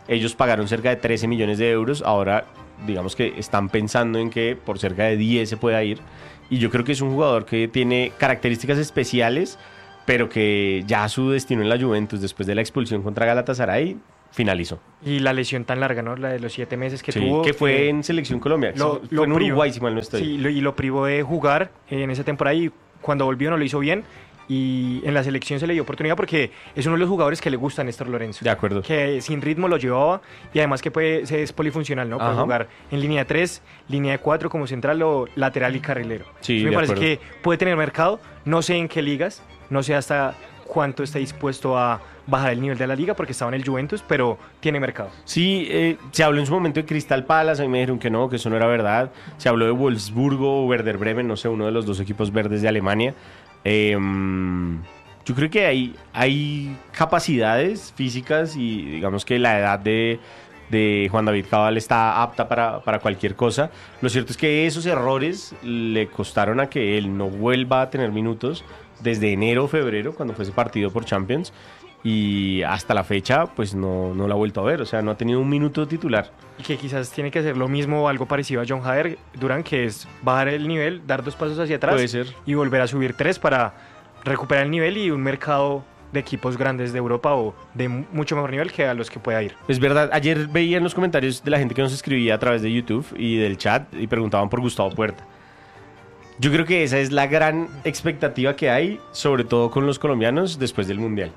S2: ellos pagaron cerca de trece millones de euros, ahora digamos que están pensando en que por cerca de diez se pueda ir, y yo creo que es un jugador que tiene características especiales, pero que ya su destino en la Juventus después de la expulsión contra Galatasaray finalizó.
S3: Y la lesión tan larga, ¿no? La de los siete meses que
S2: sí,
S3: tuvo.
S2: Que fue
S3: eh,
S2: en Selección Colombia.
S3: Lo,
S2: fue
S3: lo
S2: en
S3: privó,
S2: Uruguay, si mal no estoy.
S3: Sí, lo, y lo privó de jugar en esa temporada, y cuando volvió no lo hizo bien. Y en la selección se le dio oportunidad porque es uno de los jugadores que le gusta a Néstor Lorenzo.
S2: De acuerdo.
S3: Que sin ritmo lo llevaba, y además que puede, es polifuncional, ¿no? Puede
S2: Ajá.
S3: jugar en línea de tres, línea de cuatro como central o lateral y carrilero.
S2: Sí,
S3: me
S2: de
S3: parece
S2: acuerdo.
S3: que puede tener mercado, no sé en qué ligas, no sé hasta cuánto está dispuesto a bajar el nivel de la liga porque estaba en el Juventus, pero tiene mercado.
S2: Sí, eh, se habló en su momento de Crystal Palace, a mí me dijeron que no, que eso no era verdad. Se habló de Wolfsburgo o Werder Bremen, no sé, uno de los dos equipos verdes de Alemania. Eh, yo creo que hay, hay capacidades físicas y digamos que la edad de, de Juan David Cabal está apta para, para cualquier cosa. Lo cierto es que esos errores le costaron a que él no vuelva a tener minutos desde enero o febrero, cuando fue ese partido por Champions, y hasta la fecha pues no, no la ha vuelto a ver, o sea, no ha tenido un minuto titular.
S3: Y que quizás tiene que hacer lo mismo o algo parecido a John Hader Durán, que es bajar el nivel, dar dos pasos hacia atrás
S2: Puede ser.
S3: y volver a subir tres para recuperar el nivel y un mercado de equipos grandes de Europa o de mucho mejor nivel que a los que pueda ir.
S2: Es verdad, ayer veía en los comentarios de la gente que nos escribía a través de YouTube y del chat y preguntaban por Gustavo Puerta. Yo creo que esa es la gran expectativa que hay, sobre todo con los colombianos después del Mundial.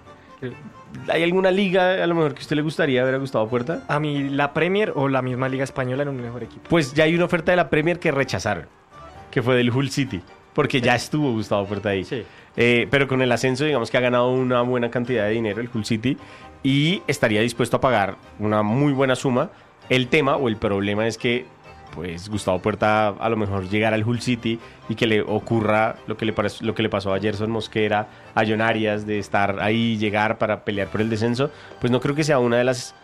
S2: ¿Hay alguna liga a lo mejor que a usted le gustaría ver a Gustavo Puerta?
S3: A mí la Premier o la misma Liga Española en un mejor equipo.
S2: Pues ya hay una oferta de la Premier que rechazaron, que fue del Hull City, porque ya estuvo Gustavo Puerta ahí.
S3: Sí.
S2: Eh, pero con el ascenso, digamos que ha ganado una buena cantidad de dinero el Hull City y estaría dispuesto a pagar una muy buena suma. El tema o el problema es que pues Gustavo Puerta a lo mejor llegar al Hull City y que le ocurra lo que le, lo que le pasó a Gerson Mosquera, a John Arias, de estar ahí, llegar para pelear por el descenso, pues no creo que sea una de las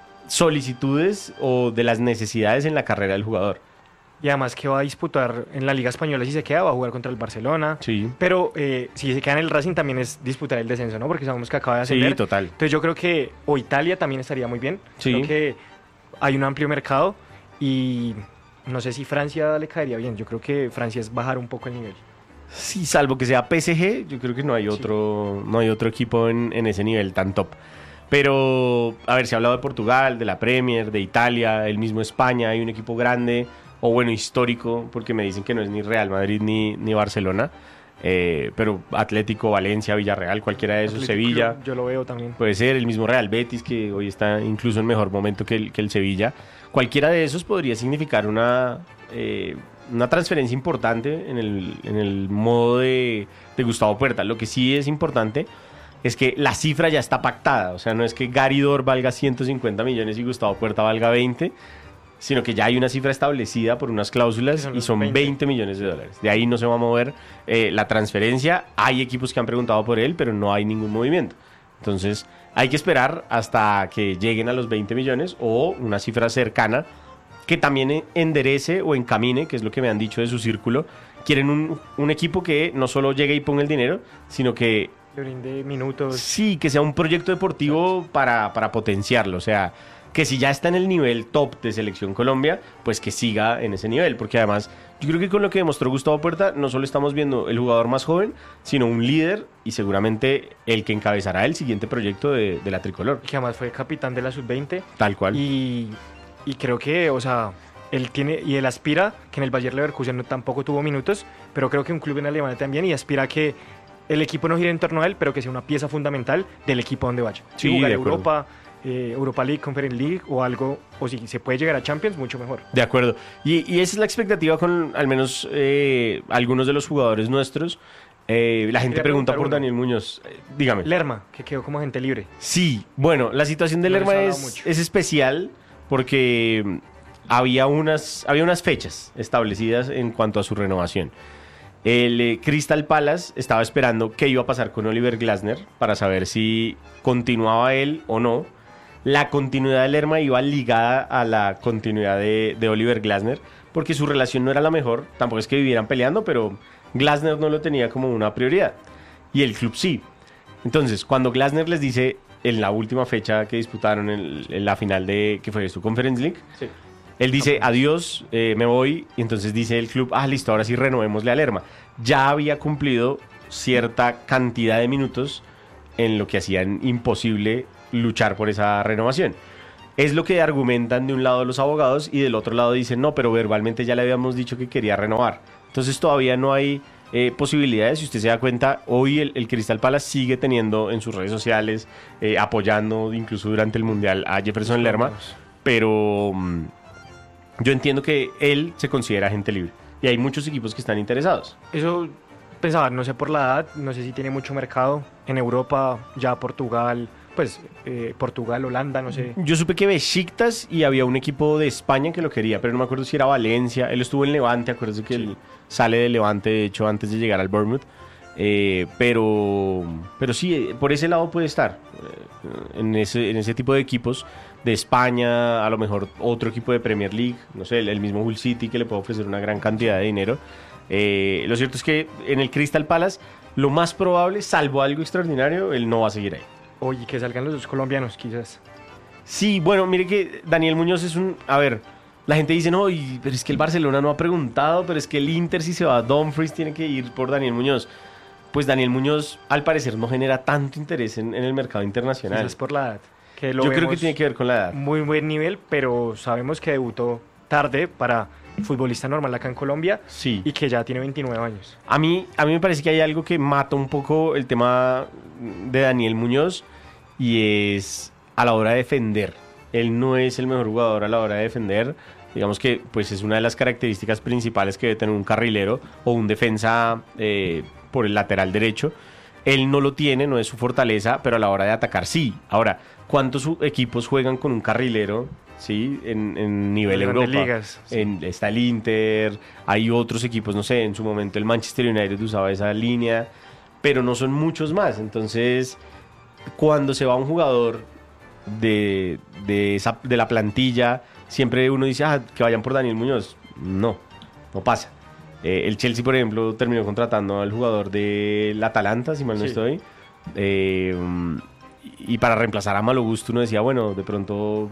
S2: solicitudes o de las necesidades en la carrera del jugador.
S3: Y además que va a disputar en la Liga Española, si se queda, va a jugar contra el Barcelona.
S2: Sí.
S3: Pero eh, si se queda en el Racing también es disputar el descenso, ¿no? Porque sabemos que acaba de ascender.
S2: Sí, total.
S3: Entonces yo creo que, o Italia también estaría muy bien.
S2: Sí.
S3: Creo que hay un amplio mercado y no sé si Francia le caería bien. Yo creo que Francia es bajar un poco el nivel.
S2: Sí, salvo que sea P S G, yo creo que no hay otro, sí. no hay otro equipo en, en ese nivel tan top. Pero, a ver, se ha hablado de Portugal, de la Premier, de Italia, el mismo España, hay un equipo grande, o bueno, histórico, porque me dicen que no es ni Real Madrid ni, ni Barcelona, eh, pero Atlético, Valencia, Villarreal, cualquiera de esos,
S3: Atlético
S2: Sevilla.
S3: Club, yo lo veo también.
S2: Puede ser el mismo Real Betis, que hoy está incluso en mejor momento que el, que el Sevilla. Cualquiera de esos podría significar una, eh, una transferencia importante en el, en el modo de, de Gustavo Puerta. Lo que sí es importante es que la cifra ya está pactada. O sea, no es que Gary Dor valga ciento cincuenta millones y Gustavo Puerta valga veinte, sino que ya hay una cifra establecida por unas cláusulas son y son veinte. veinte millones de dólares. De ahí no se va a mover eh, la transferencia. Hay equipos que han preguntado por él, pero no hay ningún movimiento. Entonces hay que esperar hasta que lleguen a los veinte millones o una cifra cercana que también enderece o encamine, que es lo que me han dicho de su círculo. Quieren un, un equipo que no solo llegue y ponga el dinero, sino que
S3: le brinde minutos.
S2: Sí, que sea un proyecto deportivo para, para potenciarlo. O sea, que si ya está en el nivel top de Selección Colombia, pues que siga en ese nivel. Porque además, yo creo que con lo que demostró Gustavo Puerta, no solo estamos viendo el jugador más joven, sino un líder y seguramente el que encabezará el siguiente proyecto de, de la tricolor.
S3: Que además fue capitán de la sub veinte.
S2: Tal cual.
S3: Y, y creo que, o sea, él tiene y él aspira, que en el Bayer Leverkusen no, tampoco tuvo minutos, pero creo que un club en Alemania también, y aspira a que el equipo no gire en torno a él, pero que sea una pieza fundamental del equipo donde vaya.
S2: Sí,
S3: si jugar
S2: de acuerdo.
S3: Europa, eh, Europa League, Conference League o algo, o si se puede llegar a Champions, mucho mejor.
S2: De acuerdo. Y, y esa es la expectativa con al menos eh, algunos de los jugadores nuestros. Eh, la gente
S3: Quería
S2: pregunta
S3: preguntar
S2: por
S3: uno.
S2: Daniel Muñoz. Eh, dígame.
S3: Lerma, que quedó como agente libre.
S2: Sí, bueno, la situación de
S3: No les
S2: Lerma
S3: ha hablado
S2: es,
S3: mucho.
S2: es especial porque mm, había unas, había unas fechas establecidas en cuanto a su renovación. El eh, Crystal Palace estaba esperando qué iba a pasar con Oliver Glasner para saber si continuaba él o no. La continuidad de Lerma iba ligada a la continuidad de, de Oliver Glasner porque su relación no era la mejor. Tampoco es que vivieran peleando, pero Glasner no lo tenía como una prioridad y el club sí. Entonces, cuando Glasner les dice en la última fecha que disputaron en, en la final de que fue su Conference League.
S3: Sí.
S2: Él dice, adiós, eh, me voy, y entonces dice el club, ah, listo, ahora sí renovémosle a Lerma. Ya había cumplido cierta cantidad de minutos en lo que hacían imposible luchar por esa renovación. Es lo que argumentan de un lado los abogados y del otro lado dicen, no, pero verbalmente ya le habíamos dicho que quería renovar. Entonces todavía no hay eh, posibilidades. Si usted se da cuenta, hoy el, el Crystal Palace sigue teniendo en sus redes sociales, eh, apoyando incluso durante el Mundial a Jefferson Lerma, pero mm, yo entiendo que él se considera agente libre y hay muchos equipos que están interesados.
S3: Eso pensaba, no sé por la edad, no sé si tiene mucho mercado en Europa, ya Portugal, pues eh, Portugal, Holanda, no sé.
S2: Yo supe que Besiktas y había un equipo de España que lo quería, pero no me acuerdo si era Valencia. Él estuvo en Levante, acuérdense que sí. Él sale de Levante, de hecho, antes de llegar al Bournemouth. Eh, pero, pero sí, por ese lado puede estar. Eh, en, ese, en ese tipo de equipos de España, a lo mejor otro equipo de Premier League, no sé, el, el mismo Hull City que le puede ofrecer una gran cantidad de dinero. Eh, lo cierto es que en el Crystal Palace, lo más probable, salvo algo extraordinario, él no va a seguir ahí.
S3: Oye, que salgan los dos colombianos, quizás.
S2: Sí, bueno, mire que Daniel Muñoz es un... A ver, la gente dice, no, y, pero es que el Barcelona no ha preguntado, pero es que el Inter, si se va a Dumfries, tiene que ir por Daniel Muñoz. Pues Daniel Muñoz, al parecer, no genera tanto interés en, en el mercado internacional.
S3: Quizás por la edad. Que lo
S2: Yo creo que tiene que ver con la edad.
S3: Muy buen nivel, pero sabemos que debutó tarde para futbolista normal acá en Colombia.
S2: Sí.
S3: Y que ya tiene veintinueve años.
S2: A mí, a mí me parece que hay algo que mata un poco el tema de Daniel Muñoz y es a la hora de defender. Él no es el mejor jugador a la hora de defender. Digamos que pues es una de las características principales que debe tener un carrilero o un defensa eh, por el lateral derecho. Él no lo tiene, no es su fortaleza, pero a la hora de atacar sí. Ahora, ¿cuántos equipos juegan con un carrilero? Sí, en, en nivel
S3: en
S2: Europa.
S3: Ligas, sí.
S2: En, está el Inter, hay otros equipos, no sé, en su momento el Manchester United usaba esa línea, pero no son muchos más. Entonces, cuando se va un jugador de, de, esa, de la plantilla, siempre uno dice, ah, que vayan por Daniel Muñoz. No, no pasa. Eh, el Chelsea, por ejemplo, terminó contratando al jugador del Atalanta, si mal no sí. estoy. Eh, y para reemplazar a Malo Gusto uno decía, bueno, de pronto...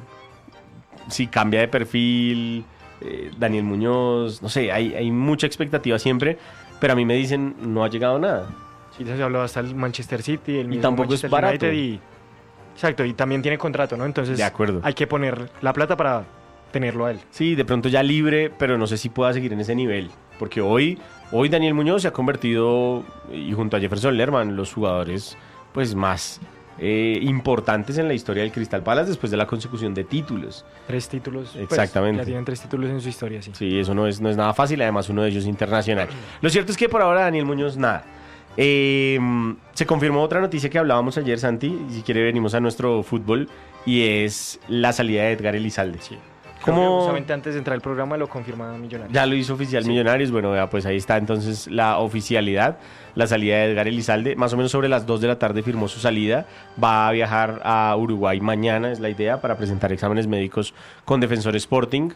S2: si cambia de perfil, eh, Daniel Muñoz, no sé, hay, hay mucha expectativa siempre, pero a mí me dicen no ha llegado nada.
S3: Sí, se habló hasta el Manchester City, el
S2: y tampoco
S3: Manchester
S2: es barato.
S3: United y, exacto, y también tiene contrato, ¿no? Entonces
S2: de acuerdo.
S3: Hay que poner la plata para tenerlo a él.
S2: Sí, de pronto ya libre, pero no sé si pueda seguir en ese nivel, porque hoy, hoy Daniel Muñoz se ha convertido, y junto a Jefferson Lerma, los jugadores pues más... Eh, importantes en la historia del Crystal Palace después de la consecución de títulos.
S3: Tres títulos.
S2: Exactamente.
S3: Pues, ya tienen tres títulos en su historia, sí.
S2: Sí, eso no es, no es nada fácil, además uno de ellos internacional. Lo cierto es que por ahora Daniel Muñoz nada. Eh, se confirmó otra noticia que hablábamos ayer, Santi, y si quiere venimos a nuestro fútbol, y es la salida de Edgar Elizalde.
S3: Sí.
S2: ¿Cómo?
S3: Justamente antes de entrar al programa lo confirma Millonarios.
S2: Ya lo hizo oficial sí. Millonarios. Bueno, ya, pues ahí está entonces la oficialidad. La salida de Edgar Elizalde. Más o menos sobre las dos de la tarde firmó su salida. Va a viajar a Uruguay mañana, es la idea, para presentar exámenes médicos con Defensor Sporting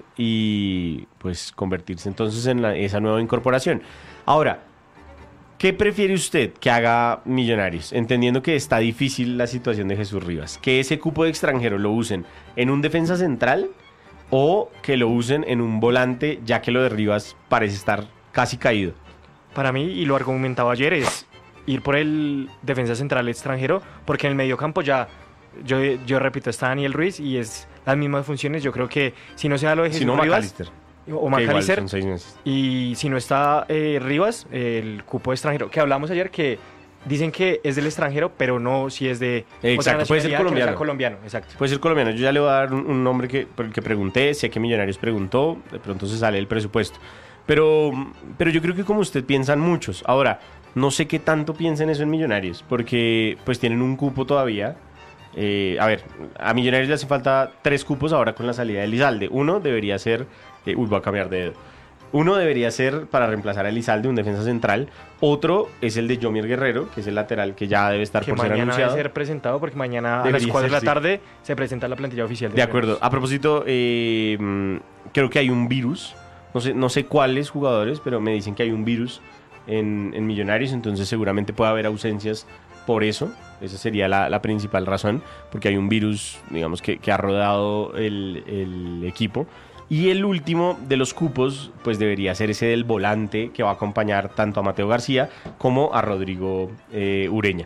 S2: y pues convertirse entonces en la, esa nueva incorporación. Ahora, ¿qué prefiere usted que haga Millonarios? Entendiendo que está difícil la situación de Jesús Rivas. Que ese cupo de extranjero lo usen en un defensa central o que lo usen en un volante, ya que lo de Rivas parece estar casi caído.
S3: Para mí, y lo argumentaba ayer, es ir por el defensa central extranjero, porque en el mediocampo ya, yo, yo repito, está Daniel Ruiz y es las mismas funciones. Yo creo que si no se da lo de Jesús
S2: si no,
S3: Rivas
S2: McAllister,
S3: o McAllister,
S2: meses.
S3: Y si no está eh, Rivas, el cupo extranjero, que hablamos ayer que dicen que es del extranjero, pero no si es de
S2: exacto, puede ser colombiano.
S3: No colombiano exacto.
S2: Puede ser colombiano. Yo ya le voy a dar un, un nombre que, por el que pregunté, sé que Millonarios preguntó, de pronto se sale el presupuesto. Pero, pero yo creo que como usted piensan muchos. Ahora, no sé qué tanto piensan eso en Millonarios, porque pues tienen un cupo todavía. Eh, a ver, a Millonarios le hace falta tres cupos ahora con la salida de Elizalde. Uno debería ser, eh, uy, voy a cambiar de dedo. Uno debería ser para reemplazar a Elizalde, un defensa central. Otro es el de Yomir Guerrero, que es el lateral que ya debe estar
S3: que
S2: por ser anunciado.
S3: mañana debe ser presentado porque mañana debería a las cuatro de la sí. tarde se presenta la plantilla oficial. De,
S2: de acuerdo. A propósito, eh, creo que hay un virus. No sé, no sé cuáles jugadores, pero me dicen que hay un virus en, en Millonarios, entonces seguramente puede haber ausencias por eso. Esa sería la, la principal razón, porque hay un virus, digamos, que, que ha rodado el, el equipo. Y el último de los cupos, pues debería ser ese del volante que va a acompañar tanto a Mateo García como a Rodrigo eh, Ureña.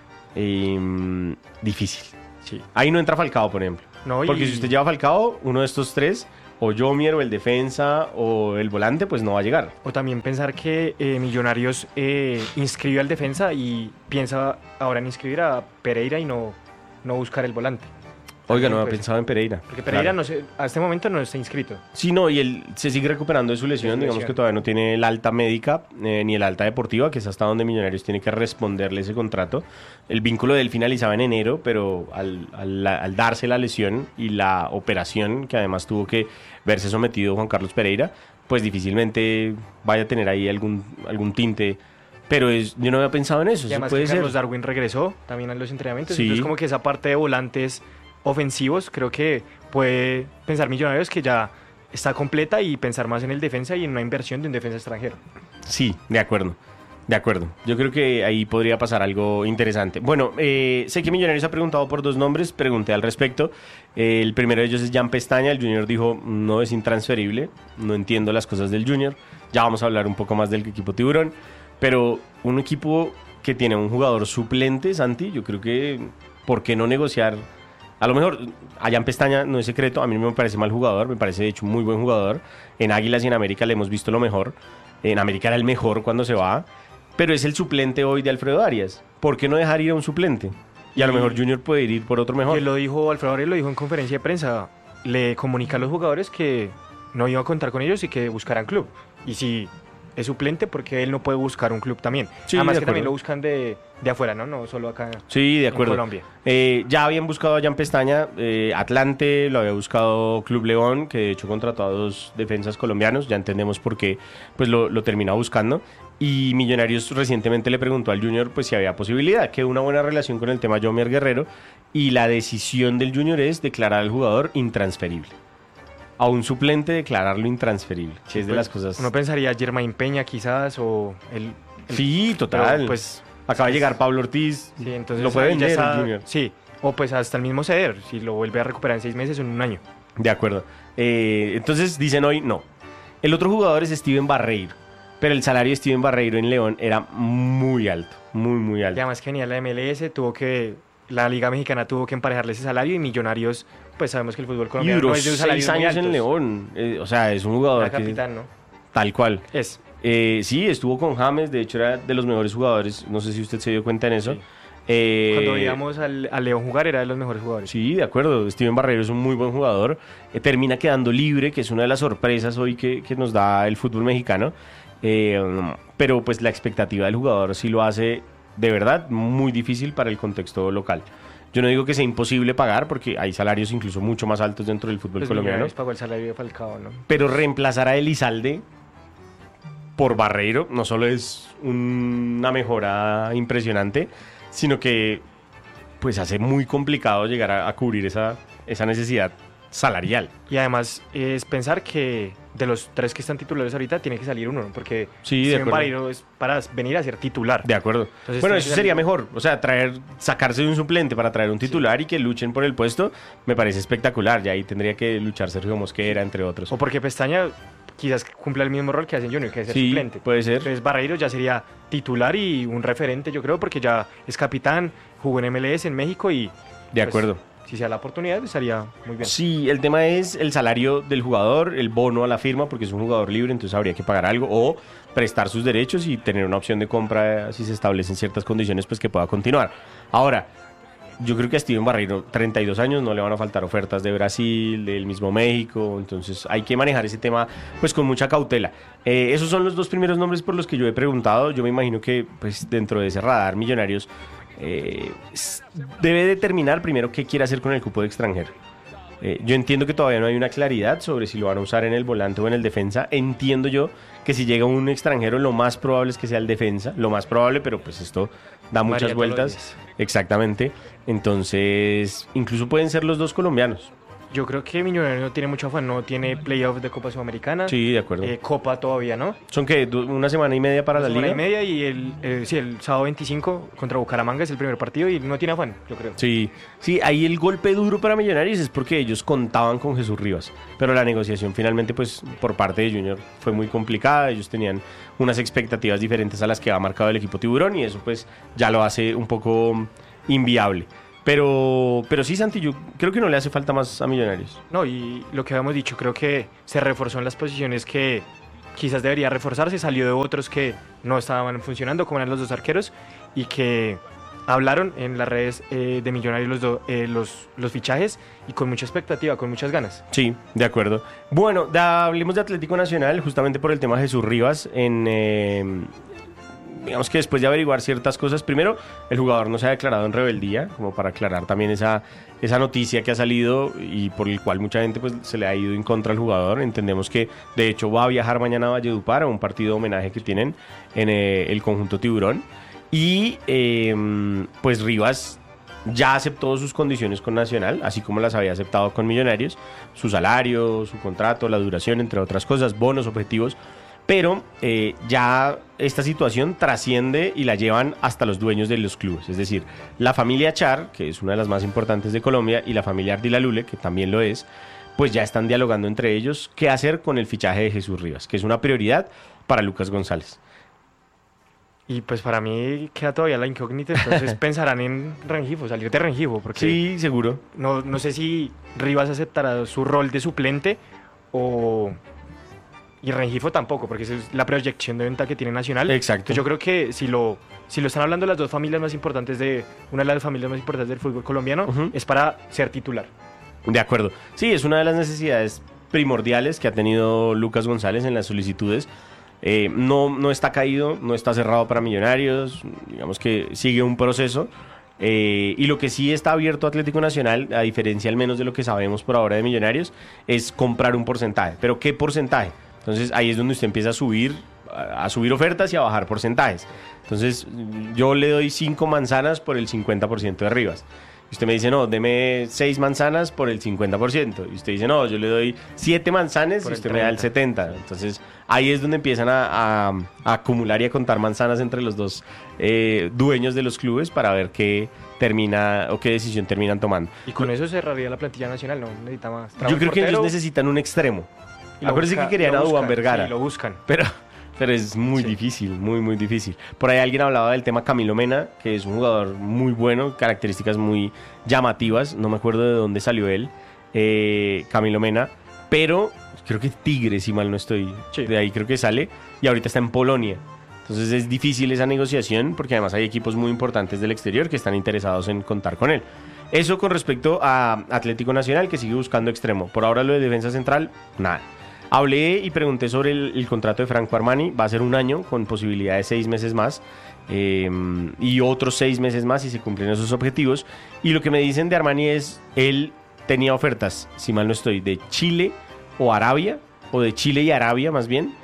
S2: Eh, difícil.
S3: Sí.
S2: Ahí no entra Falcao, por ejemplo.
S3: No, y-
S2: Porque si usted lleva a Falcao, uno de estos tres, o Yomier, o el defensa, o el volante, pues no va a llegar.
S3: O también pensar que eh, Millonarios eh, inscribió al defensa y piensa ahora en inscribir a Pereira y no, no buscar el volante.
S2: Oiga, no había
S3: Pues,
S2: pensado en Pereira.
S3: Porque Pereira
S2: Claro.
S3: no se, a este momento no está inscrito.
S2: Sí, no, y él se sigue recuperando de su lesión,
S3: De su
S2: digamos
S3: lesión.
S2: que todavía no tiene el alta médica eh, ni el alta deportiva, que es hasta donde Millonarios tiene que responderle ese contrato. El vínculo de él finalizaba en enero, pero al, al- al darse la lesión y la operación, que además tuvo que verse sometido Juan Carlos Pereira, pues difícilmente vaya a tener ahí algún, algún tinte. Pero es, yo no había pensado en eso,
S3: Y
S2: eso
S3: además
S2: puede
S3: que
S2: ser.
S3: Carlos Darwin regresó también a los entrenamientos.
S2: Sí.
S3: Entonces como que esa parte de volantes ofensivos creo que puede pensar Millonarios que ya está completa y pensar más en el defensa y en una inversión de un defensa extranjero.
S2: Sí, de acuerdo. De acuerdo. Yo creo que ahí podría pasar algo interesante. Bueno, eh, sé que Millonarios ha preguntado por dos nombres, pregunté al respecto. Eh, el primero de ellos es Jan Pestaña. El Junior dijo, no es intransferible, no entiendo las cosas del Junior. Ya vamos a hablar un poco más del equipo Tiburón. Pero un equipo que tiene un jugador suplente, Santi, yo creo que, ¿por qué no negociar? A lo mejor, a Jan Pestaña no es secreto, a mí no me parece mal jugador, me parece de hecho un muy buen jugador. En Águilas y en América le hemos visto lo mejor. En América era el mejor cuando se va, pero es el suplente hoy de Alfredo Arias. ¿Por qué no dejar ir a un suplente? Y a lo
S3: Y-
S2: mejor Junior puede ir por otro mejor.
S3: Y él lo dijo, Alfredo Arias lo dijo en conferencia de prensa, le comunica a los jugadores que no iba a contar con ellos y que buscaran club. Y si es suplente, porque él no puede buscar un club también.
S2: Sí,
S3: Además
S2: de
S3: que también
S2: acuerdo.
S3: lo buscan de, de afuera, ¿no? No solo acá
S2: Sí, de
S3: en
S2: acuerdo.
S3: Colombia.
S2: Eh, ya habían buscado a Jan Pestaña, eh, Atlante, lo había buscado Club León, que de hecho contrató a dos defensas colombianos, ya entendemos por qué pues lo, lo termina buscando. Y Millonarios recientemente le preguntó al Junior pues si había posibilidad, que una buena relación con el tema Yomier Guerrero, y la decisión del Junior es declarar al jugador intransferible. A un suplente declararlo intransferible, que es de
S3: Pues,
S2: las cosas...
S3: Uno pensaría Germain Peña quizás o el... el-
S2: Sí, total.
S3: pero, pues,
S2: Acaba de
S3: es-
S2: llegar Pablo Ortiz,
S3: sí, entonces
S2: lo puede
S3: ahí ya
S2: vender
S3: está-
S2: el Junior.
S3: Sí, o pues hasta el mismo ceder, si lo vuelve a recuperar en seis meses o en un año.
S2: De acuerdo. Eh, entonces dicen hoy no. El otro jugador es Steven Barreiro, pero el salario de Steven Barreiro en León era muy alto, muy, muy
S3: Y
S2: alto.
S3: además que venía la M L S, tuvo que... La Liga Mexicana tuvo que emparejarle ese salario y Millonarios, pues sabemos que el fútbol
S2: Y
S3: colombiano
S2: duró
S3: no es de un salario
S2: seis años en León. Eh, o sea, es un jugador
S3: Era
S2: que...
S3: capitán, ¿no?
S2: Tal cual.
S3: Es.
S2: Eh, sí, estuvo con James, de hecho era de los mejores jugadores. No sé si usted se dio cuenta en eso.
S3: Sí.
S2: Eh,
S3: Cuando veíamos al, al León jugar era de los mejores jugadores.
S2: Sí, de acuerdo. Steven Barreiro es un muy buen jugador. Eh, termina quedando libre, que es una de las sorpresas hoy que, que nos da el fútbol mexicano. Eh, pero pues la expectativa del jugador sí lo hace de verdad muy difícil para el contexto local. Yo no digo que sea imposible pagar, porque hay salarios incluso mucho más altos dentro del fútbol
S3: Pues
S2: colombiano.
S3: Millonarios pagó el salario de Falcao, ¿no?
S2: Pero reemplazar a Elizalde por Barreiro no solo es una mejora impresionante, sino que pues hace muy complicado llegar a, a cubrir esa, esa necesidad salarial.
S3: Y además es pensar que de los tres que están titulares ahorita tiene que salir uno, ¿no? Porque
S2: Sí, de
S3: Steven
S2: acuerdo.
S3: Barreiro es para venir a ser titular.
S2: De acuerdo.
S3: Entonces,
S2: Bueno,
S3: tiene
S2: eso
S3: que
S2: sería
S3: salir-
S2: mejor. O sea, traer, sacarse de un suplente para traer un titular y que luchen por el puesto, me parece espectacular. Y ahí tendría que luchar Sergio Mosquera, entre otros.
S3: O porque Pestaña quizás cumpla el mismo rol que hace en Junior, que es ser
S2: Sí,
S3: suplente.
S2: puede ser.
S3: Entonces Barreiro ya sería titular y un referente, yo creo, porque ya es capitán, jugó en M L S en México y...
S2: De
S3: pues,
S2: acuerdo.
S3: si se da la oportunidad, estaría muy bien.
S2: Sí, el tema es el salario del jugador, el bono a la firma, porque es un jugador libre, entonces habría que pagar algo, o prestar sus derechos y tener una opción de compra, eh, si se establecen ciertas condiciones, pues que pueda continuar. Ahora, yo creo que a Steven Barreiro, treinta y dos años, no le van a faltar ofertas de Brasil, del mismo México, entonces hay que manejar ese tema pues con mucha cautela. Eh, esos son los dos primeros nombres por los que yo he preguntado. Yo me imagino que pues dentro de ese radar Millonarios eh, s- debe determinar primero qué quiere hacer con el cupo de extranjero. Eh, yo entiendo que todavía no hay una claridad sobre si lo van a usar en el volante o en el defensa. Entiendo yo que si llega un extranjero lo más probable es que sea el defensa, lo más probable, pero pues esto da muchas
S3: Varía todos los
S2: vueltas.
S3: días.
S2: Exactamente. Entonces, incluso pueden ser los dos colombianos.
S3: Yo creo que Millonarios no tiene mucho afán, no tiene playoff de Copa Sudamericana.
S2: Sí, de acuerdo.
S3: Eh, Copa todavía, ¿no?
S2: ¿Son qué? du- ¿Una semana y media para
S3: Una
S2: la
S3: semana
S2: liga?
S3: y media y el, eh, sí, el sábado veinticinco contra Bucaramanga es el primer partido y no tiene afán, yo creo.
S2: Sí, sí, ahí el golpe duro para Millonarios es porque ellos contaban con Jesús Rivas, pero la negociación finalmente pues por parte de Junior fue muy complicada, ellos tenían unas expectativas diferentes a las que ha marcado el equipo Tiburón y eso pues ya lo hace un poco inviable. Pero, pero sí, Santi, yo creo que no le hace falta más a Millonarios.
S3: No, y lo que habíamos dicho, creo que se reforzó en las posiciones que quizás debería reforzarse, salió de otros que no estaban funcionando, como eran los dos arqueros, y que hablaron en las redes eh, de Millonarios los, do- eh, los, los fichajes y con mucha expectativa, con muchas ganas.
S2: Sí, de acuerdo. Bueno, da- hablemos de Atlético Nacional, justamente por el tema de Jesús Rivas. En, eh, digamos que después de averiguar ciertas cosas, primero, el jugador no se ha declarado en rebeldía, como para aclarar también esa, esa noticia que ha salido y por el cual mucha gente pues, se le ha ido en contra al jugador. Entendemos que, de hecho, va a viajar mañana a Valledupar a un partido de homenaje que tienen en eh, el conjunto Tiburón. Y eh, pues Rivas ya aceptó sus condiciones con Nacional, así como las había aceptado con Millonarios, su salario, su contrato, la duración, entre otras cosas, bonos, objetivos, pero eh, ya esta situación trasciende y la llevan hasta los dueños de los clubes, es decir, la familia Char, que es una de las más importantes de Colombia, y la familia Ardila-Lule, que también lo es, pues ya están dialogando entre ellos qué hacer con el fichaje de Jesús Rivas, que es una prioridad para Lucas González.
S3: Y pues para mí queda todavía la incógnita, entonces pensarán en Rengifo, salir de Rengifo, porque
S2: Sí, seguro.
S3: no, no sé si Rivas aceptará su rol de suplente o... Y Rengifo tampoco, porque esa es la proyección de venta que tiene Nacional.
S2: Exacto.
S3: Entonces yo creo que si lo, si lo están hablando las dos familias más importantes de... Una de las familias más importantes del fútbol colombiano,
S2: Ujú.
S3: es para ser titular.
S2: De acuerdo. Sí, es una de las necesidades primordiales que ha tenido Lucas González en las solicitudes. Eh, no, no está caído, no está cerrado para Millonarios, digamos que sigue un proceso. Eh, y lo que sí está abierto Atlético Nacional, a diferencia al menos de lo que sabemos por ahora de Millonarios, es comprar un porcentaje. ¿Pero qué porcentaje? Entonces ahí es donde usted empieza a subir, a, a subir ofertas y a bajar porcentajes. Entonces yo le doy cinco manzanas por el cincuenta por ciento de Rivas. Y usted me dice, no, deme seis manzanas por el cincuenta por ciento. Y usted dice, no, yo le doy siete manzanas
S3: Por
S2: y
S3: el
S2: usted me da el setenta por ciento. Entonces, ahí es donde empiezan a, a- a acumular y a contar manzanas entre los dos eh, dueños de los clubes para ver qué termina o qué decisión terminan tomando.
S3: Y con eso cerraría la plantilla nacional, no necesita más. Trae
S2: Yo
S3: un
S2: creo que ellos
S3: portero
S2: necesitan un extremo.
S3: y lo
S2: Acuérdense
S3: busca-
S2: que querían
S3: lo
S2: a Duván
S3: buscan,
S2: Vergara.
S3: sí, lo buscan.
S2: Pero, pero es muy
S3: Sí.
S2: difícil, muy, muy difícil. Por ahí alguien hablaba del tema Camilo Mena, que es un jugador muy bueno, características muy llamativas. No me acuerdo de dónde salió él, eh, Camilo Mena. Pero creo que Tigre, si mal no estoy.
S3: Sí.
S2: De ahí creo que sale. Y ahorita está en Polonia. Entonces es difícil esa negociación porque además hay equipos muy importantes del exterior que están interesados en contar con él. Eso con respecto a Atlético Nacional, que sigue buscando extremo. Por ahora lo de defensa central, nada. Hablé y pregunté sobre el, el contrato de Franco Armani. Va a ser un año con posibilidad de seis meses más. eh, y otros seis meses más si se cumplen esos objetivos. Y lo que me dicen de Armani es, él tenía ofertas, si mal no estoy, de Chile o Arabia, o de Chile y Arabia más bien.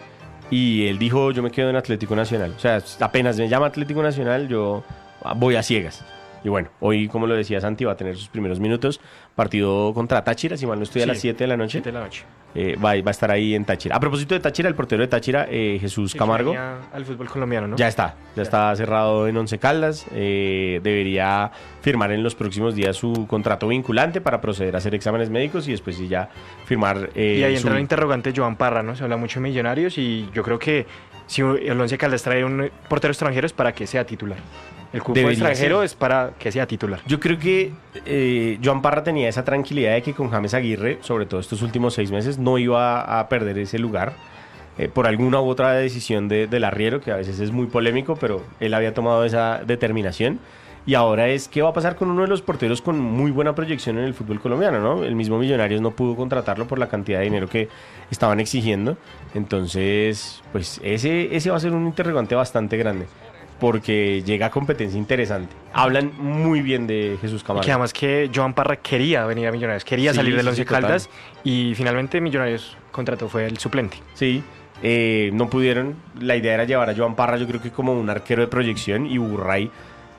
S2: Y él dijo, yo me quedo en Atlético Nacional. O sea, apenas me llama Atlético Nacional, yo voy a ciegas. Y bueno, hoy, como lo decía Santi, va a tener sus primeros minutos. Partido contra Táchira, si mal no estoy, a
S3: Sí,
S2: las siete de la noche.
S3: siete de la noche.
S2: Eh, va, va a estar ahí en Táchira. A propósito de Táchira, el portero de Táchira, eh, Jesús
S3: Sí,
S2: Camargo,
S3: que venía al fútbol colombiano, ¿no?
S2: ya está. Ya está cerrado en Once Caldas. Eh, debería firmar en los próximos días su contrato vinculante para proceder a hacer exámenes médicos y después sí ya firmar. eh,
S3: Y ahí
S2: su-
S3: entra el interrogante Joan Parra, ¿no? Se habla mucho de Millonarios y yo creo que si el Once Caldas trae un portero extranjero es para que sea titular. El cupo
S2: Debería
S3: extranjero
S2: ser.
S3: es para que sea titular.
S2: Yo creo que eh, Joan Parra tenía esa tranquilidad de que con James Aguirre, sobre todo estos últimos seis meses, no iba a perder ese lugar eh, por alguna u otra decisión de, del arriero, que a veces es muy polémico, pero él había tomado esa determinación. Y ahora es qué va a pasar con uno de los porteros con muy buena proyección en el fútbol colombiano, ¿no? El mismo Millonarios no pudo contratarlo por la cantidad de dinero que estaban exigiendo. Entonces, pues ese, ese va a ser un interrogante bastante grande, porque llega competencia interesante. Hablan muy bien de Jesús Camargo.
S3: Que además que Joan Parra quería venir a Millonarios, quería
S2: Sí,
S3: salir del
S2: sí,
S3: Once
S2: sí, total.
S3: Caldas y finalmente Millonarios contrató fue el suplente.
S2: Sí, eh, no pudieron. La idea era llevar a Joan Parra, yo creo que como un arquero de proyección, y Burray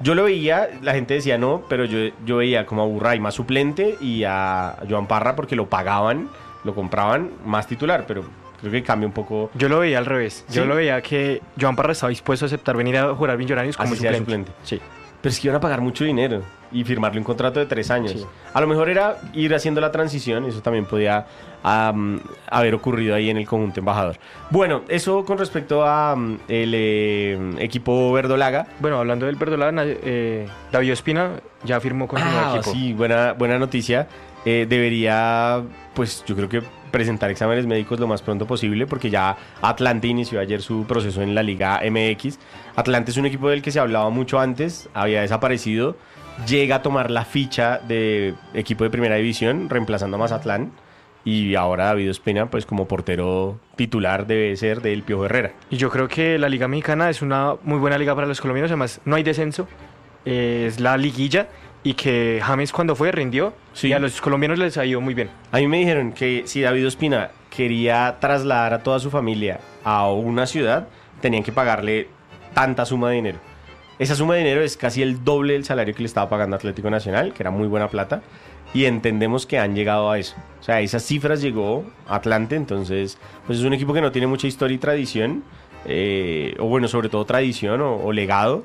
S2: Yo lo veía, la gente decía no, pero yo, yo veía como a Burray más suplente y a Joan Parra porque lo pagaban, lo compraban más titular, pero creo que cambia un poco.
S3: Yo lo veía al revés.
S2: ¿Sí?
S3: Yo lo veía que Joan Parra estaba dispuesto a aceptar venir a jugar Millonarios como
S2: Así sea
S3: suplente.
S2: suplente.
S3: Sí.
S2: Pero es que iban a pagar mucho dinero y firmarle un contrato de tres años.
S3: Sí.
S2: A lo mejor era ir haciendo la transición, eso también podía um, haber ocurrido ahí en el conjunto embajador. Bueno, eso con respecto a um, el eh, equipo verdolaga.
S3: Bueno, hablando del Verdolaga, eh, David Ospina ya firmó con su nuevo
S2: Ah,
S3: equipo.
S2: sí, buena, buena noticia. Eh, debería, pues yo creo que presentar exámenes médicos lo más pronto posible porque ya Atlante inició ayer su proceso en la Liga M X. Atlante es un equipo del que se hablaba mucho antes, había desaparecido, llega a tomar la ficha de equipo de primera división reemplazando a Mazatlán y ahora David Ospina pues como portero titular debe ser del Piojo Herrera.
S3: Y yo creo que la Liga Mexicana es una muy buena liga para los colombianos, además no hay descenso, eh, es la liguilla y que James cuando fue rindió
S2: Sí.
S3: y a los colombianos les ha ido muy bien.
S2: A mí me dijeron que si David Ospina quería trasladar a toda su familia a una ciudad, tenían que pagarle tanta suma de dinero. Esa suma de dinero es casi el doble del salario que le estaba pagando Atlético Nacional, que era muy buena plata, y entendemos que han llegado a eso. O sea, a esas cifras llegó Atlante, entonces pues es un equipo que no tiene mucha historia y tradición, eh, o bueno, sobre todo tradición o, o legado,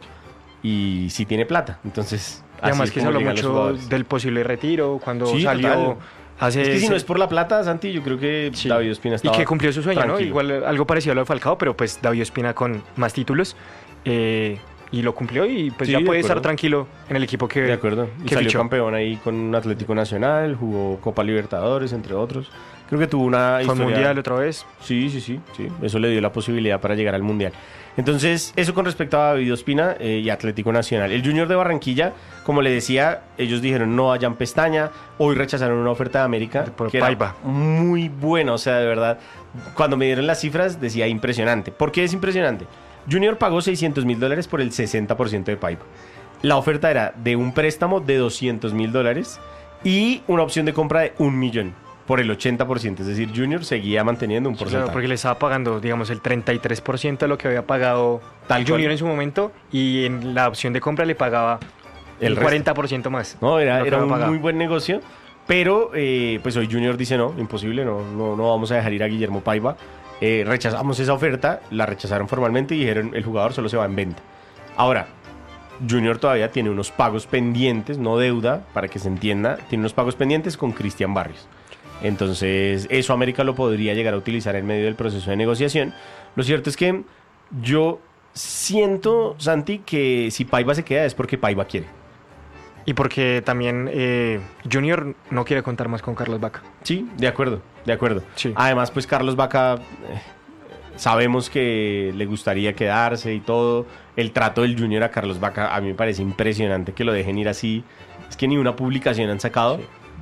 S2: y sí tiene plata, entonces...
S3: Y además
S2: así es
S3: que se
S2: como
S3: habló
S2: llegan los
S3: mucho
S2: jugadores.
S3: del posible retiro cuando
S2: Sí,
S3: salió
S2: total.
S3: hace...
S2: Es que si
S3: se-
S2: no es por la plata, Santi, yo creo que
S3: Sí.
S2: David Ospina
S3: Y
S2: estaba
S3: que cumplió su sueño, ¿no?
S2: tranquilo.
S3: Igual algo parecido a lo de Falcao, pero pues David Ospina con más títulos. eh, y lo cumplió y pues
S2: Sí,
S3: ya
S2: de
S3: puede estar
S2: acuerdo.
S3: tranquilo en el equipo que,
S2: De acuerdo. Y
S3: que
S2: salió
S3: fichó.
S2: campeón ahí con Atlético Nacional, jugó Copa Libertadores, entre otros. Creo que tuvo una
S3: Fue
S2: historia...
S3: mundial otra vez.
S2: Sí, sí, sí, sí. Eso le dio la posibilidad para llegar al Mundial. Entonces, eso con respecto a David Ospina eh, y Atlético Nacional. El Junior de Barranquilla, como le decía, ellos dijeron no hayan pestaña. Hoy rechazaron una oferta de América
S3: Por
S2: que era
S3: Paiva.
S2: muy buena. O sea, de verdad, cuando me dieron las cifras decía impresionante. ¿Por qué es impresionante? Junior pagó seiscientos mil dólares por el sesenta por ciento de Paiva. La oferta era de un préstamo de doscientos mil dólares y una opción de compra de un millón por el ochenta por ciento. Es decir, Junior seguía manteniendo un
S3: Claro,
S2: porcentaje.
S3: porque le estaba pagando, digamos, el treinta y tres por ciento de lo que había pagado
S2: Tal
S3: Junior
S2: cual.
S3: en su momento y en la opción de compra le pagaba
S2: El
S3: el,
S2: resto.
S3: cuarenta por ciento más.
S2: No, era,
S3: de lo que
S2: era
S3: había
S2: un
S3: pagado.
S2: muy buen negocio, pero eh, pues hoy Junior dice no, imposible, no, no, no vamos a dejar ir a Guillermo Paiva. Eh, rechazamos esa oferta, la rechazaron formalmente y dijeron el jugador solo se va en venta. Ahora, Junior todavía tiene unos pagos pendientes, no deuda, para que se entienda, tiene unos pagos pendientes con Cristian Barrios. Entonces, eso América lo podría llegar a utilizar en medio del proceso de negociación. Lo cierto es que yo siento, Santi, que si Paiva se queda es porque Paiva quiere.
S3: Y porque también eh, Junior no quiere contar más con Carlos Vaca.
S2: Sí, de acuerdo, de acuerdo.
S3: Sí.
S2: Además, pues Carlos Vaca, eh, sabemos que le gustaría quedarse y todo. El trato del Junior a Carlos Vaca, a mí me parece impresionante que lo dejen ir así. Es que ni una publicación han sacado.
S3: Sí.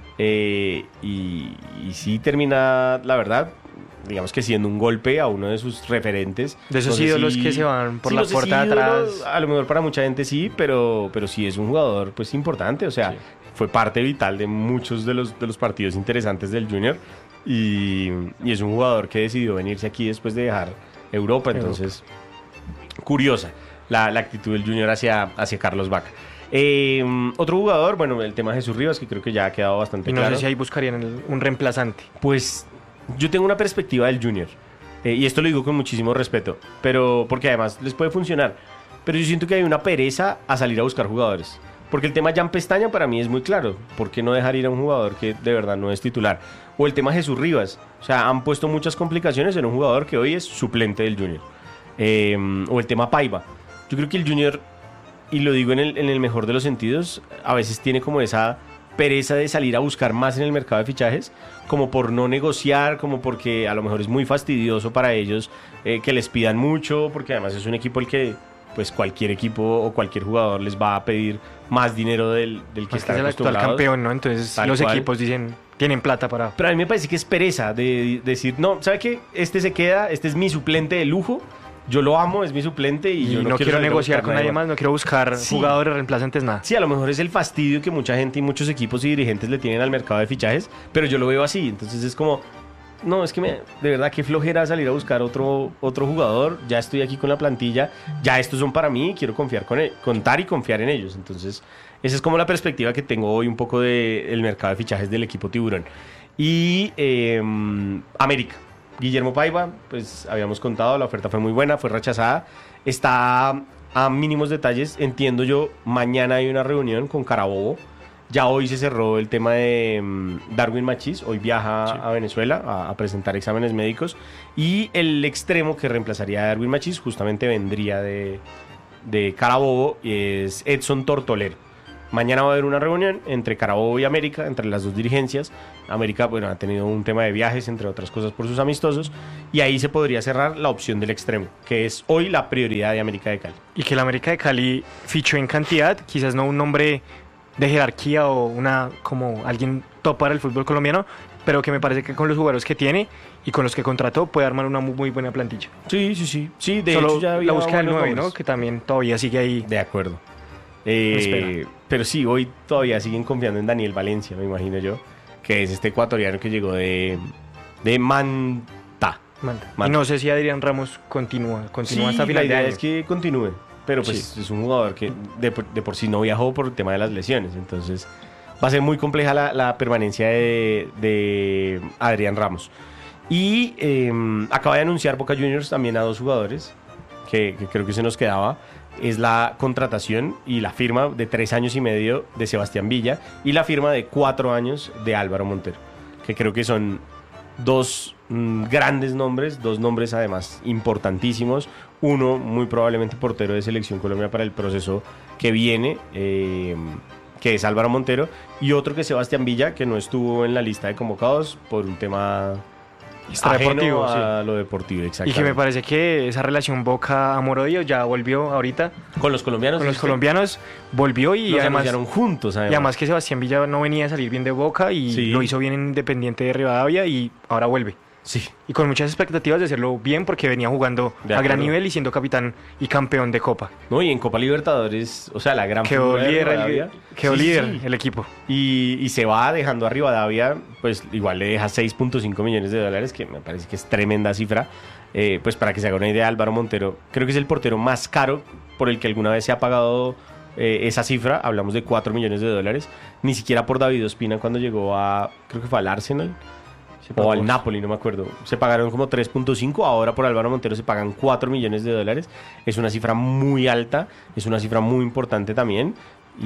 S2: Eh, y, y sí termina, la verdad, digamos que siendo un golpe a uno de sus referentes.
S3: De esos
S2: No sé
S3: ídolos
S2: si-
S3: que se van por
S2: sí,
S3: la
S2: no sé
S3: puerta
S2: si
S3: de atrás.
S2: ídolos, a lo mejor para mucha gente sí, pero, pero sí es un jugador pues importante. O sea,
S3: Sí.
S2: fue parte vital de muchos de los, de los partidos interesantes del Junior. Y, y es un jugador que decidió venirse aquí después de dejar Europa. Entonces, curiosa la, la actitud del Junior hacia, hacia Carlos Vaca. Eh, otro jugador, bueno, el tema de Jesús Rivas, que creo que ya ha quedado bastante
S3: Y no
S2: claro.
S3: sé si ahí buscarían el- un reemplazante.
S2: Pues yo tengo una perspectiva del Junior. Eh, y esto lo digo con muchísimo respeto. Pero porque además les puede funcionar. Pero yo siento que hay una pereza a salir a buscar jugadores. Porque el tema Jan Pestaña para mí es muy claro. ¿Por qué no dejar ir a un jugador que de verdad no es titular? O el tema Jesús Rivas. O sea, han puesto muchas complicaciones en un jugador que hoy es suplente del Junior. Eh, o el tema Paiva. Yo creo que el Junior, y lo digo en el, en el mejor de los sentidos, a veces tiene como esa pereza de salir a buscar más en el mercado de fichajes, como por no negociar, como porque a lo mejor es muy fastidioso para ellos eh, que les pidan mucho, porque además es un equipo el que pues cualquier equipo o cualquier jugador les va a pedir más dinero del, del que
S3: Es que
S2: están
S3: es el actual
S2: acostumbrados.
S3: campeón, ¿no? Entonces
S2: Tal
S3: los
S2: cual.
S3: equipos dicen, tienen plata para...
S2: Pero a mí me parece que es pereza de decir, no, ¿sabe qué? Este se queda, este es mi suplente de lujo, yo lo amo, es mi suplente y,
S3: Y
S2: yo
S3: no,
S2: no,
S3: quiero
S2: salir a
S3: negociar
S2: buscar
S3: con nadie más, no quiero buscar
S2: Sí.
S3: jugadores reemplazantes, nada.
S2: Sí, a lo mejor es el fastidio que mucha gente y muchos equipos y dirigentes le tienen al mercado de fichajes, pero yo lo veo así, entonces es como, no, es que me, de verdad qué flojera salir a buscar otro, otro jugador. Ya estoy aquí con la plantilla, ya estos son para mí, quiero confiar con él, contar y confiar en ellos. Entonces, esa es como la perspectiva que tengo hoy un poco del mercado de fichajes del equipo Tiburón. Y eh, América. Guillermo Paiva, pues habíamos contado, la oferta fue muy buena, fue rechazada. Está a mínimos detalles, entiendo yo, mañana hay una reunión con Carabobo. Ya hoy se cerró el tema de um, Darwin Machís, hoy viaja sí. a Venezuela a, a presentar exámenes médicos. Y el extremo que reemplazaría a Darwin Machís justamente vendría de, de Carabobo, es Edson Tortolero. Mañana va a haber una reunión entre Carabobo y América, entre las dos dirigencias. América, bueno, ha tenido un tema de viajes, entre otras cosas, por sus amistosos. Y ahí se podría cerrar la opción del extremo, que es hoy la prioridad de América de Cali.
S3: Y que la América de Cali fichó en cantidad, quizás no un nombre de jerarquía o una como alguien top para el fútbol colombiano, pero que me parece que con los jugadores que tiene y con los que contrató puede armar una muy, muy buena plantilla.
S2: Sí, sí, sí. sí de
S3: Solo
S2: hecho, ya había
S3: la búsqueda del nueve,
S2: nombres,
S3: ¿no? Que también todavía sigue ahí.
S2: De acuerdo. Eh, pero sí, hoy todavía siguen confiando en Daniel Valencia, me imagino yo, que es este ecuatoriano que llegó de, de Manta.
S3: Manta. Manta. Y no sé si Adrián Ramos continúa, continúa
S2: sí,
S3: hasta final
S2: la idea
S3: de año.
S2: es que continúe, pero pues sí. es un jugador que de, de por sí no viajó por el tema de las lesiones, entonces va a ser muy compleja la, la permanencia de, de Adrián Ramos. Y eh, acaba de anunciar Boca Juniors también a dos jugadores que, que creo que se nos quedaba. Es la contratación y la firma de tres años y medio de Sebastián Villa y la firma de cuatro años de Álvaro Montero, que creo que son dos mmm, grandes nombres, dos nombres además importantísimos. Uno muy probablemente portero de Selección Colombia para el proceso que viene, eh, que es Álvaro Montero, y otro que es Sebastián Villa, que no estuvo en la lista de convocados por un tema
S3: deportivo,
S2: a
S3: sí.
S2: lo deportivo, exactamente.
S3: Y que me parece que esa relación Boca-Amor-Odio ya volvió ahorita.
S2: Con los colombianos.
S3: Con los colombianos volvió y
S2: los
S3: además
S2: anunciaron juntos. Además.
S3: Y además que Sebastián Villa no venía a salir bien de Boca y sí. lo hizo bien en Independiente de Rivadavia y ahora vuelve.
S2: Sí.
S3: Y con muchas expectativas de hacerlo bien porque venía jugando a gran nivel y siendo capitán y campeón de Copa.
S2: No, y en Copa Libertadores, o sea, la gran
S3: quedó líder, el, quedó sí, líder sí. el equipo.
S2: Y, y se va dejando a Rivadavia, pues igual le deja seis punto cinco millones de dólares, que me parece que es tremenda cifra. Eh, pues para que se haga una idea, Álvaro Montero, creo que es el portero más caro por el que alguna vez se ha pagado eh, esa cifra. Hablamos de cuatro millones de dólares. Ni siquiera por David Ospina cuando llegó a, creo que fue al Arsenal. O al Napoli, no me acuerdo. Se pagaron como tres punto cinco, ahora por Álvaro Montero se pagan cuatro millones de dólares. Es una cifra muy alta, es una cifra muy importante también.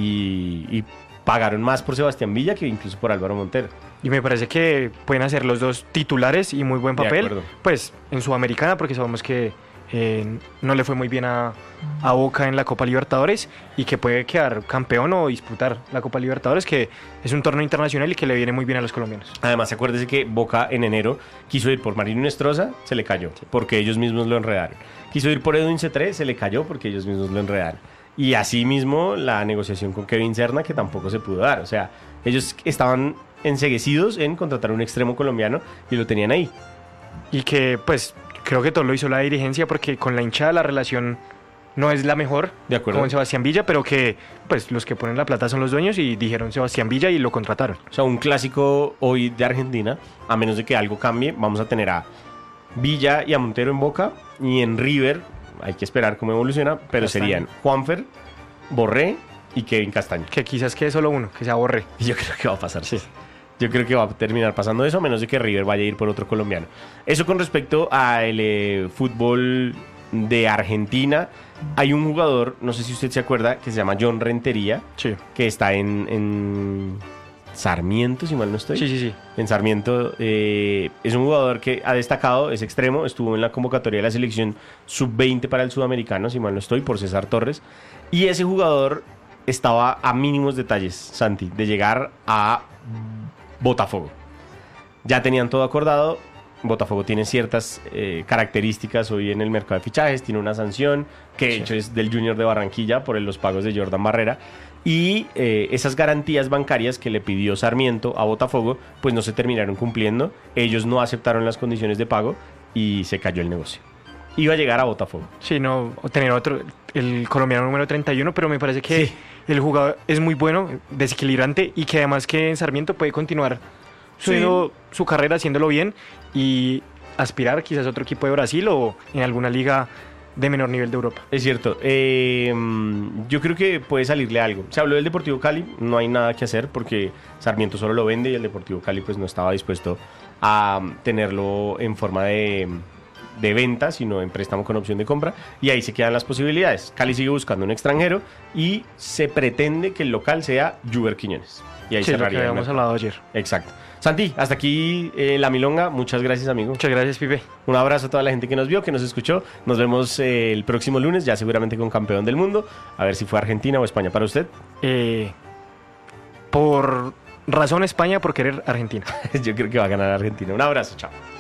S2: Y, y pagaron más por Sebastián Villa que incluso por Álvaro Montero.
S3: Y me parece que pueden hacer los dos titulares y muy buen papel. Pues en Sudamericana, porque sabemos que eh, no le fue muy bien a, a Boca en la Copa Libertadores y que puede quedar campeón o disputar la Copa Libertadores, que es un torneo internacional y que le viene muy bien a los colombianos.
S2: Además, acuérdese que Boca en enero quiso ir por Marino Nestroza, se le cayó, porque ellos mismos lo enredaron. Quiso ir por Edwin Cetré, se le cayó porque ellos mismos lo enredaron. Y así mismo la negociación con Kevin Serna, que tampoco se pudo dar. O sea, ellos estaban enceguecidos en contratar un extremo colombiano y lo tenían ahí.
S3: Y que, pues, creo que todo lo hizo la dirigencia porque con la hinchada la relación no es la mejor,
S2: de acuerdo,
S3: con Sebastián Villa, pero que pues los que ponen la plata son los dueños y dijeron Sebastián Villa y lo contrataron.
S2: O sea, un clásico hoy de Argentina, a menos de que algo cambie, vamos a tener a Villa y a Montero en Boca, y en River hay que esperar cómo evoluciona, pero Castaño. Serían Juanfer, Borré y Kevin Castaño.
S3: Que quizás quede solo uno, que sea Borré.
S2: Yo creo que va a pasar, sí. Yo creo que va a terminar pasando eso, a menos de que River vaya a ir por otro colombiano. Eso con respecto al eh, fútbol de Argentina. Hay un jugador, no sé si usted se acuerda, que se llama John Rentería,
S3: sí.
S2: que está en, en Sarmiento, si mal no estoy.
S3: Sí, sí, sí.
S2: En Sarmiento. Eh, es un jugador que ha destacado, es extremo, estuvo en la convocatoria de la selección sub veinte para el sudamericano, si mal no estoy, por César Torres. Y ese jugador estaba a mínimos detalles, Santi, de llegar a Botafogo. Ya tenían todo acordado. Botafogo tiene ciertas eh, características hoy en el mercado de fichajes. Tiene una sanción que de sí. hecho es del Junior de Barranquilla por los pagos de Jordan Barrera. Y eh, esas garantías bancarias que le pidió Sarmiento a Botafogo, pues no se terminaron cumpliendo. Ellos no aceptaron las condiciones de pago y se cayó el negocio. Iba a llegar a Botafogo.
S3: Sí, no, tener otro, el colombiano número treinta y uno, pero me parece que sí. el jugador es muy bueno, desequilibrante y que además que en Sarmiento puede continuar subiendo su carrera, haciéndolo bien y aspirar quizás a otro equipo de Brasil o en alguna liga de menor nivel de Europa.
S2: Es cierto. Eh, yo creo que puede salirle algo. Se habló del Deportivo Cali, no hay nada que hacer porque Sarmiento solo lo vende y el Deportivo Cali pues no estaba dispuesto a tenerlo en forma de, de venta, sino en préstamo con opción de compra, y ahí se quedan las posibilidades. Cali sigue buscando un extranjero y se pretende que el local sea Juber Quiñones. Y ahí
S3: Sí, lo que
S2: cerraría el
S3: habíamos
S2: mercado.
S3: hablado ayer.
S2: Exacto. Santi, hasta aquí eh, la milonga. Muchas gracias, amigo.
S3: Muchas gracias, Pipe.
S2: Un abrazo a toda la gente que nos vio, que nos escuchó. Nos vemos eh, el próximo lunes, ya seguramente con campeón del mundo. A ver si fue Argentina o España para usted.
S3: Eh, por razón España, por querer Argentina.
S2: Yo creo que va a ganar Argentina. Un abrazo, chao.